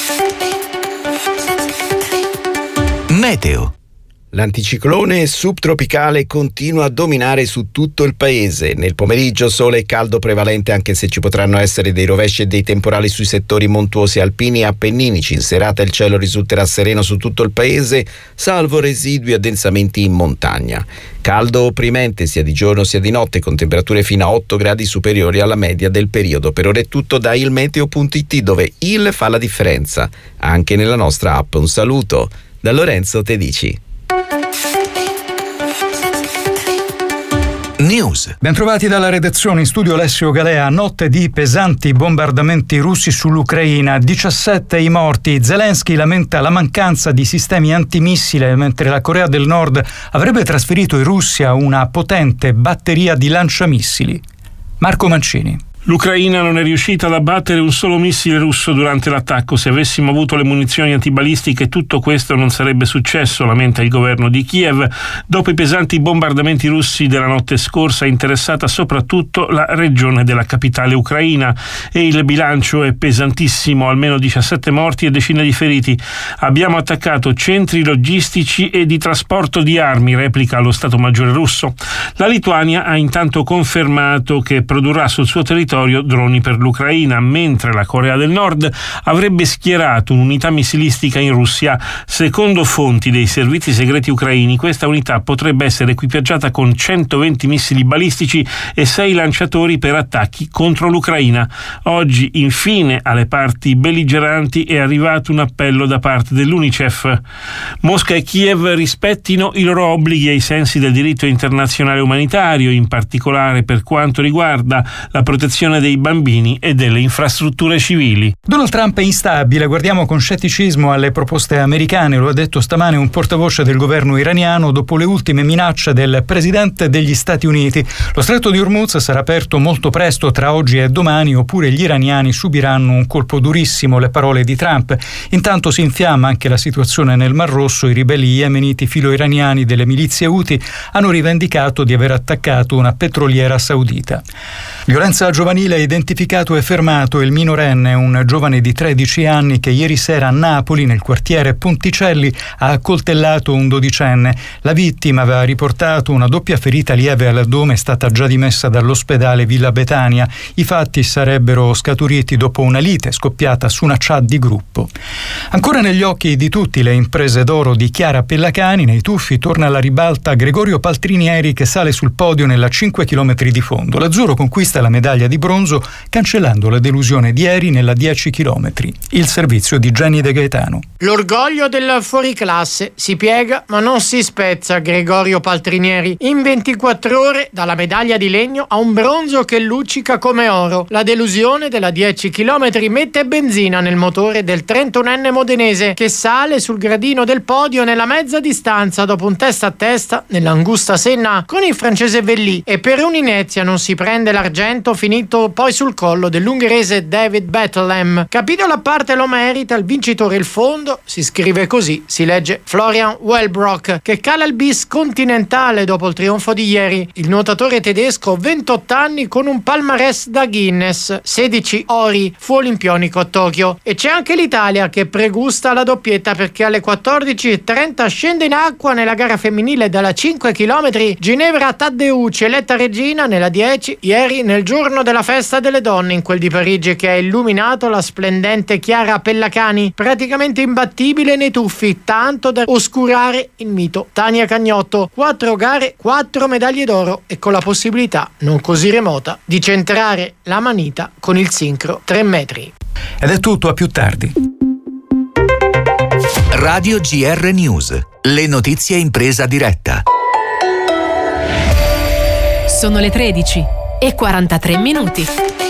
Meteo. L'anticiclone subtropicale continua a dominare su tutto il paese. Nel pomeriggio sole e caldo prevalente, anche se ci potranno essere dei rovesci e dei temporali sui settori montuosi alpini e appenninici. In serata il cielo risulterà sereno su tutto il paese, salvo residui addensamenti in montagna. Caldo opprimente sia di giorno sia di notte, con temperature fino a otto gradi superiori alla media del periodo. Per ora è tutto da ilmeteo punto it, dove il fa la differenza anche nella nostra app. Un saluto da Lorenzo Tedici. News. Bentrovati dalla redazione, in studio Alessio Galea. Notte di pesanti bombardamenti russi sull'Ucraina, diciassette i morti. Zelensky lamenta la mancanza di sistemi antimissile, mentre la Corea del Nord avrebbe trasferito in Russia una potente batteria di lanciamissili. Marco Mancini. L'Ucraina non è riuscita ad abbattere un solo missile russo durante l'attacco. Se avessimo avuto le munizioni antibalistiche tutto questo non sarebbe successo, lamenta il governo di Kiev. Dopo i pesanti bombardamenti russi della notte scorsa è interessata soprattutto la regione della capitale ucraina e il bilancio è pesantissimo, almeno diciassette morti e decine di feriti. Abbiamo attaccato centri logistici e di trasporto di armi, replica lo Stato Maggiore russo. La Lituania ha intanto confermato che produrrà sul suo territorio droni per l'Ucraina, mentre la Corea del Nord avrebbe schierato un'unità missilistica in Russia. Secondo fonti dei servizi segreti ucraini, questa unità potrebbe essere equipaggiata con centoventi missili balistici e sei lanciatori per attacchi contro l'Ucraina. Oggi, infine, alle parti belligeranti è arrivato un appello da parte dell'UNICEF. Mosca e Kiev rispettino i loro obblighi ai sensi del diritto internazionale umanitario, in particolare per quanto riguarda la protezione dei bambini e delle infrastrutture civili. Donald Trump è instabile, guardiamo con scetticismo alle proposte americane, lo ha detto stamane un portavoce del governo iraniano dopo le ultime minacce del presidente degli Stati Uniti. Lo stretto di Hormuz sarà aperto molto presto, tra oggi e domani, oppure gli iraniani subiranno un colpo durissimo, le parole di Trump. Intanto si infiamma anche la situazione nel Mar Rosso. I ribelli yemeniti filo-iraniani delle milizie Houthi hanno rivendicato di aver attaccato una petroliera saudita. Violenza giovanile giovanile identificato e fermato il minorenne, un giovane di tredici anni che ieri sera a Napoli, nel quartiere Ponticelli, ha accoltellato un dodicenne. La vittima aveva riportato una doppia ferita lieve all'addome, è stata già dimessa dall'ospedale Villa Betania. I fatti sarebbero scaturiti dopo una lite scoppiata su una chat di gruppo. Ancora negli occhi di tutti le imprese d'oro di Chiara Pellacani, nei tuffi torna alla ribalta Gregorio Paltrinieri che sale sul podio nella cinque chilometri di fondo. L'azzurro conquista la medaglia di bronzo cancellando la delusione di ieri nella dieci chilometri. Il servizio di Jenny De Gaetano. L'orgoglio del fuoriclasse si piega ma non si spezza Gregorio Paltrinieri. In ventiquattro ore dalla medaglia di legno a un bronzo che luccica come oro. La delusione della dieci chilometri mette benzina nel motore del trentunenne modenese che sale sul gradino del podio nella mezza distanza dopo un testa a testa nell'angusta Senna con il francese Velli, e per un'inezia non si prende l'argento, finito poi sul collo dell'ungherese David Bethlehem. Capitolo a parte lo merita il vincitore il fondo, si scrive così, si legge Florian Wellbrock, che cala il bis continentale dopo il trionfo di ieri. Il nuotatore tedesco, ventotto anni, con un palmarès da Guinness, sedici ori, fu olimpionico a Tokyo. E c'è anche l'Italia che pregusta la doppietta, perché alle quattordici e trenta scende in acqua nella gara femminile dalla cinque chilometri Ginevra Taddeucci, eletta regina nella dieci ieri nel giorno della festa delle donne in quel di Parigi, che ha illuminato la splendente Chiara Pellacani, praticamente imbattibile nei tuffi, tanto da oscurare il mito Tania Cagnotto. Quattro gare, quattro medaglie d'oro e con la possibilità non così remota di centrare la manita con il sincro tre metri. Ed è tutto, a più tardi. Radio G R News, le notizie in presa diretta. Sono le tredici e quarantatré minuti.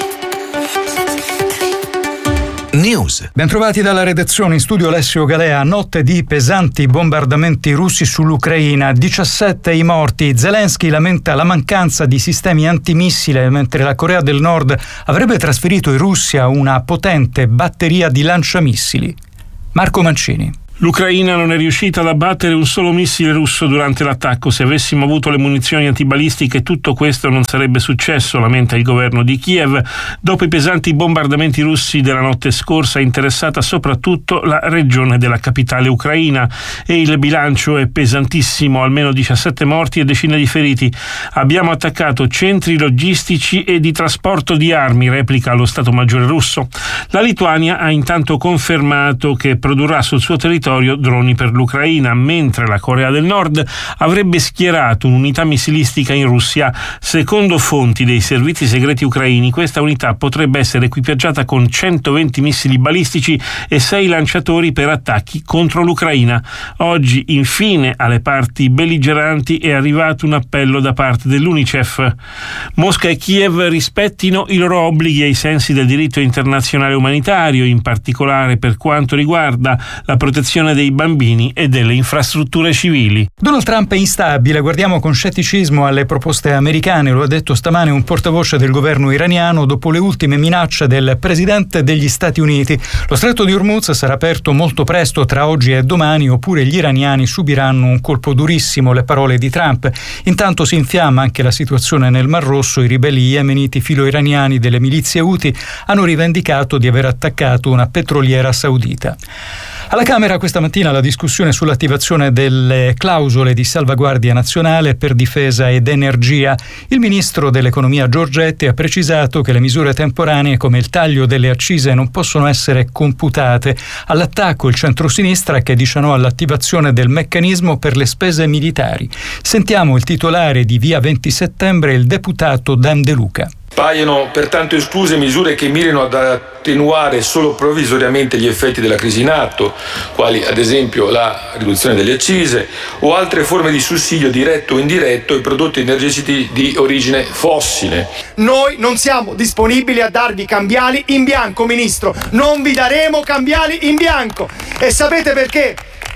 News. Bentrovati dalla redazione, in studio Alessio Galea. Notte di pesanti bombardamenti russi sull'Ucraina, diciassette i morti. Zelensky lamenta la mancanza di sistemi antimissile, mentre la Corea del Nord avrebbe trasferito in Russia una potente batteria di lanciamissili. Marco Mancini. L'Ucraina non è riuscita ad abbattere un solo missile russo durante l'attacco. Se avessimo avuto le munizioni antibalistiche tutto questo non sarebbe successo, lamenta il governo di Kiev. Dopo i pesanti bombardamenti russi della notte scorsa, interessata soprattutto la regione della capitale ucraina, e il bilancio è pesantissimo, almeno diciassette morti e decine di feriti. Abbiamo attaccato centri logistici e di trasporto di armi, replica lo Stato Maggiore russo. La Lituania ha intanto confermato che produrrà sul suo territorio droni per l'Ucraina, mentre la Corea del Nord avrebbe schierato un'unità missilistica in Russia. Secondo fonti dei servizi segreti ucraini, questa unità potrebbe essere equipaggiata con centoventi missili balistici e sei lanciatori per attacchi contro l'Ucraina. Oggi, infine, alle parti belligeranti è arrivato un appello da parte dell'UNICEF. Mosca e Kiev rispettino i loro obblighi ai sensi del diritto internazionale umanitario, in particolare per quanto riguarda la protezione dei bambini e delle infrastrutture civili. Donald Trump è instabile, guardiamo con scetticismo alle proposte americane, lo ha detto stamane un portavoce del governo iraniano dopo le ultime minacce del presidente degli Stati Uniti. Lo stretto di Hormuz sarà aperto molto presto, tra oggi e domani, oppure gli iraniani subiranno un colpo durissimo, le parole di Trump. Intanto si infiamma anche la situazione nel Mar Rosso. I ribelli yemeniti filo-iraniani delle milizie Houthi hanno rivendicato di aver attaccato una petroliera saudita. Alla Camera questa mattina la discussione sull'attivazione delle clausole di salvaguardia nazionale per difesa ed energia. Il ministro dell'economia Giorgetti ha precisato che le misure temporanee come il taglio delle accise non possono essere computate. All'attacco il centrosinistra che dice no all'attivazione del meccanismo per le spese militari. Sentiamo il titolare di Via venti settembre, il deputato Dan De Luca. Paiono pertanto escluse misure che mirino ad attenuare solo provvisoriamente gli effetti della crisi in atto, quali ad esempio la riduzione delle accise o altre forme di sussidio diretto o indiretto ai prodotti energetici di origine fossile. Noi non siamo disponibili a darvi cambiali in bianco, ministro. Non vi daremo cambiali in bianco. E sapete perché?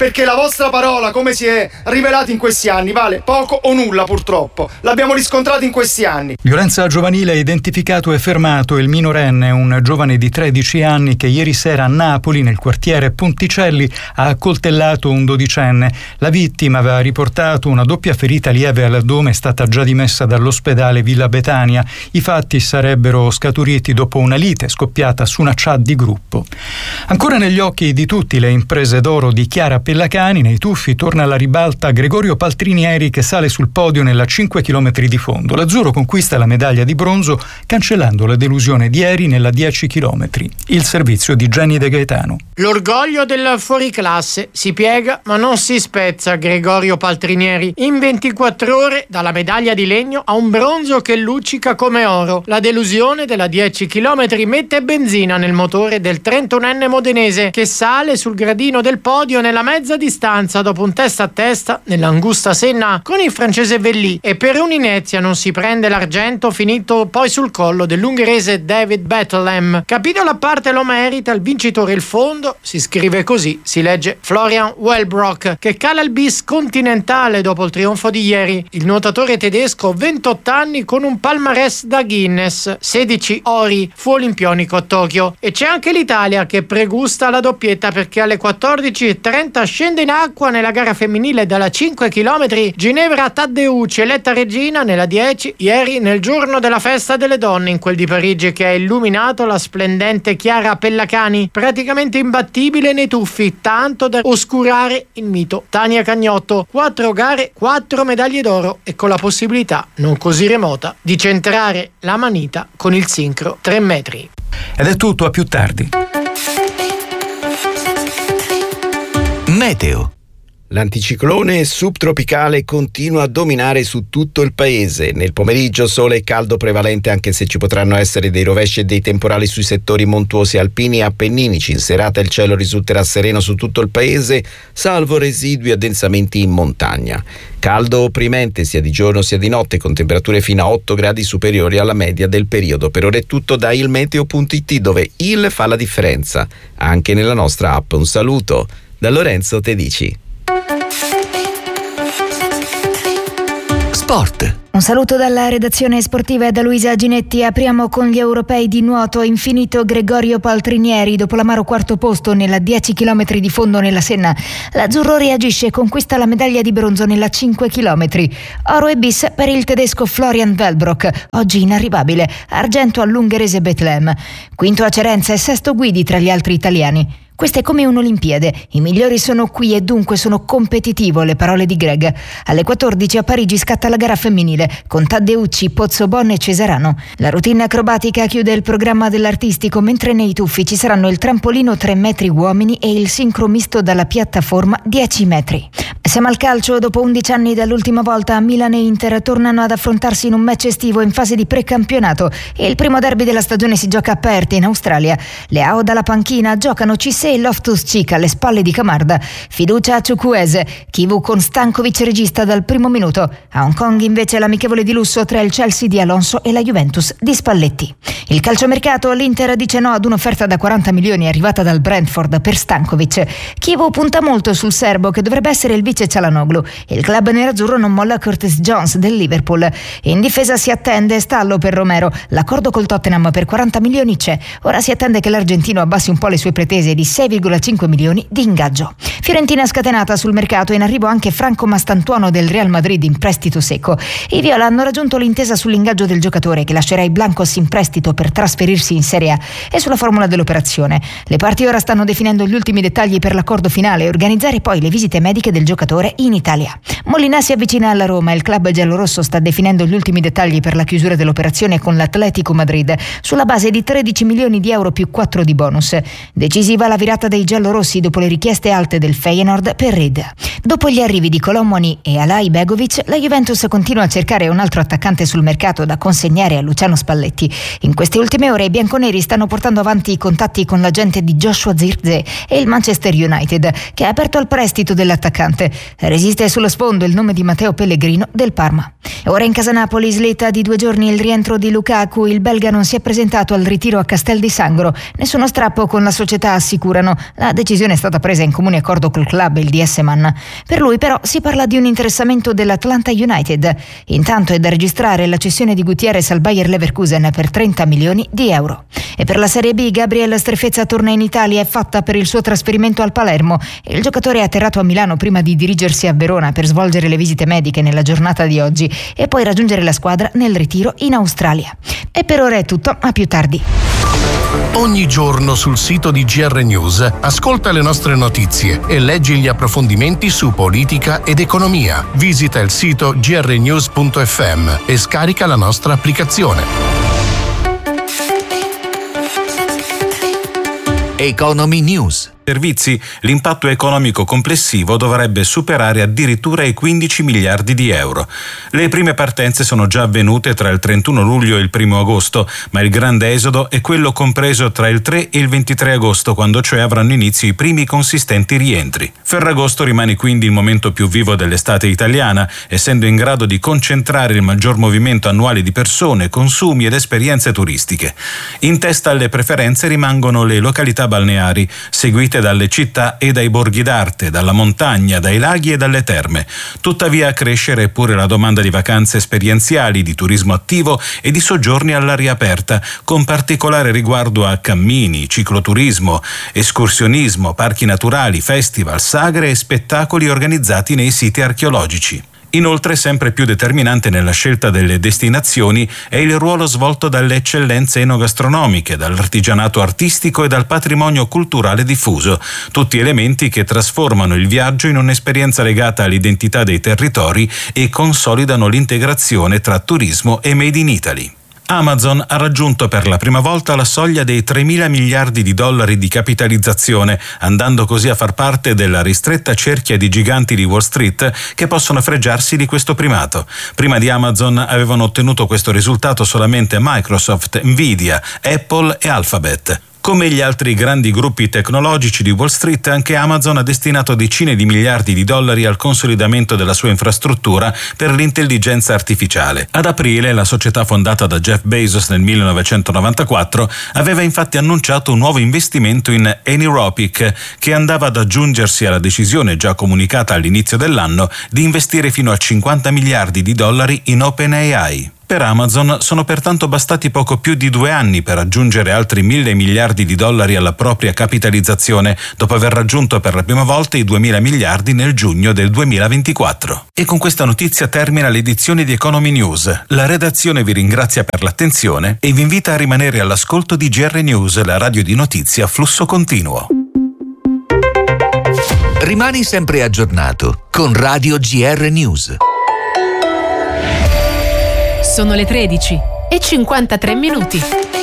perché la vostra parola, come si è rivelato in questi anni, vale poco o nulla purtroppo. L'abbiamo riscontrato in questi anni. Violenza giovanile, identificato e fermato il minorenne, un giovane di tredici anni che ieri sera a Napoli, nel quartiere Ponticelli, ha accoltellato un dodicenne. La vittima aveva riportato una doppia ferita lieve all'addome, è stata già dimessa dall'ospedale Villa Betania. I fatti sarebbero scaturiti dopo una lite scoppiata su una chat di gruppo. Ancora negli occhi di tutti le imprese d'oro di Chiara Pellacani, nei tuffi torna alla ribalta Gregorio Paltrinieri che sale sul podio nella cinque chilometri di fondo. L'azzurro conquista la medaglia di bronzo cancellando la delusione di ieri nella dieci chilometri. Il servizio di Jenny De Gaetano. L'orgoglio del fuoriclasse si piega ma non si spezza Gregorio Paltrinieri. In ventiquattro ore dalla medaglia di legno a un bronzo che luccica come oro. La delusione della dieci chilometri mette benzina nel motore del trentunenne modenese che sale sul gradino del podio nella mezza distanza dopo un testa a testa nell'angusta Senna con il francese Velli, e per un'inezia non si prende l'argento, finito poi sul collo dell'ungherese David Bethlehem. Capitolo a parte lo merita il vincitore il fondo, si scrive così, si legge Florian Wellbrock, che cala il bis continentale dopo il trionfo di ieri. Il nuotatore tedesco, ventotto anni con un palmarès da Guinness, sedici ori, fu olimpionico a Tokyo. E c'è anche l'Italia che pregusta la doppietta, perché alle quattordici e trenta scende in acqua nella gara femminile dalla cinque chilometri Ginevra Taddeucci, eletta regina nella dieci ieri nel giorno della festa delle donne in quel di Parigi, che ha illuminato la splendente Chiara Pellacani, praticamente imbattibile nei tuffi, tanto da oscurare il mito Tania Cagnotto. Quattro gare, quattro medaglie d'oro e con la possibilità non così remota di centrare la manita con il sincro tre metri. Ed è tutto, a più tardi. Meteo. L'anticiclone subtropicale continua a dominare su tutto il paese. Nel pomeriggio sole e caldo prevalente, anche se ci potranno essere dei rovesci e dei temporali sui settori montuosi alpini e appenninici. In serata il cielo risulterà sereno su tutto il paese, salvo residui addensamenti in montagna. Caldo opprimente sia di giorno sia di notte, con temperature fino a otto gradi superiori alla media del periodo. Per ora è tutto da ilmeteo punto it, dove il fa la differenza anche nella nostra app. Un saluto da Lorenzo Tedici. Sport. Un saluto dalla redazione sportiva e da Luisa Ginetti. Apriamo con gli europei di nuoto. Infinito Gregorio Paltrinieri dopo l'amaro quarto posto nella dieci chilometri di fondo nella Senna. L'azzurro reagisce e conquista la medaglia di bronzo nella cinque chilometri. Oro e bis per il tedesco Florian Wellbrock, oggi inarrivabile. Argento all'ungherese Bethlehem. Quinto a Cerenza e sesto Guidi tra gli altri italiani. Questa è come un'Olimpiade, i migliori sono qui e dunque sono competitivo, le parole di Greg. Alle quattordici a Parigi scatta la gara femminile con Taddeucci, Pozzobon e Cesarano. La routine acrobatica chiude il programma dell'artistico, mentre nei tuffi ci saranno il trampolino tre metri uomini e il sincro misto dalla piattaforma dieci metri. Siamo al calcio. Dopo undici anni dall'ultima volta, Milan e Inter tornano ad affrontarsi in un match estivo in fase di precampionato e il primo derby della stagione si gioca a Perth in Australia. Le A O dalla panchina giocano Cissé e Loftus-Cheek alle spalle di Camarda. Fiducia a Chukwueze, Kivu con Stankovic regista dal primo minuto. A Hong Kong invece l'amichevole di lusso tra il Chelsea di Alonso e la Juventus di Spalletti. Il calciomercato, l'Inter dice no ad un'offerta da quaranta milioni arrivata dal Brentford per Stankovic. Kivu punta molto sul serbo che dovrebbe essere il vice Çalhanoğlu. Il club nerazzurro non molla Curtis Jones del Liverpool. In difesa si attende stallo per Romero. L'accordo col Tottenham per quaranta milioni c'è. Ora si attende che l'argentino abbassi un po' le sue pretese di sei virgola cinque milioni di ingaggio. Fiorentina scatenata sul mercato, in arrivo anche Franco Mastantuono del Real Madrid in prestito secco. I viola hanno raggiunto l'intesa sull'ingaggio del giocatore che lascerà i blancos in prestito per trasferirsi in Serie A e sulla formula dell'operazione. Le parti ora stanno definendo gli ultimi dettagli per l'accordo finale e organizzare poi le visite mediche del giocatore in Italia. Molinà si avvicina alla Roma e il club giallorosso sta definendo gli ultimi dettagli per la chiusura dell'operazione con l'Atletico Madrid sulla base di tredici milioni di euro più quattro di bonus. Decisiva la virata dei giallorossi dopo le richieste alte del Feyenoord per Reed. Dopo gli arrivi di Colomoni e Alai Begovic, la Juventus continua a cercare un altro attaccante sul mercato da consegnare a Luciano Spalletti. In queste queste ultime ore i bianconeri stanno portando avanti i contatti con l'agente di Joshua Zirkzee e il Manchester United, che ha aperto al prestito dell'attaccante. Resiste sullo sfondo il nome di Matteo Pellegrino del Parma. Ora in casa Napoli slitta di due giorni il rientro di Lukaku. Il belga non si è presentato al ritiro a Castel di Sangro. Nessuno strappo con la società, assicurano. La decisione è stata presa in comune accordo col club, il D S Man. Per lui però si parla di un interessamento dell'Atlanta United. Intanto è da registrare la cessione di Gutierrez al Bayer Leverkusen per trenta milioni di euro. E per la Serie B Gabriel Strefezza torna in Italia, è fatta per il suo trasferimento al Palermo. Il giocatore è atterrato a Milano prima di dirigersi a Verona per svolgere le visite mediche nella giornata di oggi e poi raggiungere la squadra nel ritiro in Australia. E per ora è tutto, a più tardi. Ogni giorno sul sito di G R News ascolta le nostre notizie e leggi gli approfondimenti su politica ed economia. Visita il sito g r news punto f m e scarica la nostra applicazione. Economy News. Servizi, l'impatto economico complessivo dovrebbe superare addirittura i quindici miliardi di euro. Le prime partenze sono già avvenute tra il trentuno luglio e il primo agosto, ma il grande esodo è quello compreso tra il tre e il ventitré agosto, quando cioè avranno inizio i primi consistenti rientri. Ferragosto rimane quindi il momento più vivo dell'estate italiana, essendo in grado di concentrare il maggior movimento annuale di persone, consumi ed esperienze turistiche. In testa alle preferenze rimangono le località balneari, seguite dalle città e dai borghi d'arte, dalla montagna, dai laghi e dalle terme. Tuttavia a crescere pure la domanda di vacanze esperienziali, di turismo attivo e di soggiorni all'aria aperta, con particolare riguardo a cammini, cicloturismo, escursionismo, parchi naturali, festival, sagre e spettacoli organizzati nei siti archeologici. Inoltre, sempre più determinante nella scelta delle destinazioni è il ruolo svolto dalle eccellenze enogastronomiche, dall'artigianato artistico e dal patrimonio culturale diffuso, tutti elementi che trasformano il viaggio in un'esperienza legata all'identità dei territori e consolidano l'integrazione tra turismo e Made in Italy. Amazon ha raggiunto per la prima volta la soglia dei tremila miliardi di dollari di capitalizzazione, andando così a far parte della ristretta cerchia di giganti di Wall Street che possono fregiarsi di questo primato. Prima di Amazon avevano ottenuto questo risultato solamente Microsoft, Nvidia, Apple e Alphabet. Come gli altri grandi gruppi tecnologici di Wall Street, anche Amazon ha destinato decine di miliardi di dollari al consolidamento della sua infrastruttura per l'intelligenza artificiale. Ad aprile, la società fondata da Jeff Bezos nel millenovecentonovantaquattro aveva infatti annunciato un nuovo investimento in Anthropic, che andava ad aggiungersi alla decisione già comunicata all'inizio dell'anno di investire fino a cinquanta miliardi di dollari in OpenAI. Per Amazon sono pertanto bastati poco più di due anni per aggiungere altri mille miliardi di dollari alla propria capitalizzazione, dopo aver raggiunto per la prima volta i duemila miliardi nel giugno del duemilaventiquattro. E con questa notizia termina l'edizione di Economy News. La redazione vi ringrazia per l'attenzione e vi invita a rimanere all'ascolto di G R News, la radio di notizie a flusso continuo. Rimani sempre aggiornato con Radio G R News. Sono le tredici e cinquantatré minuti.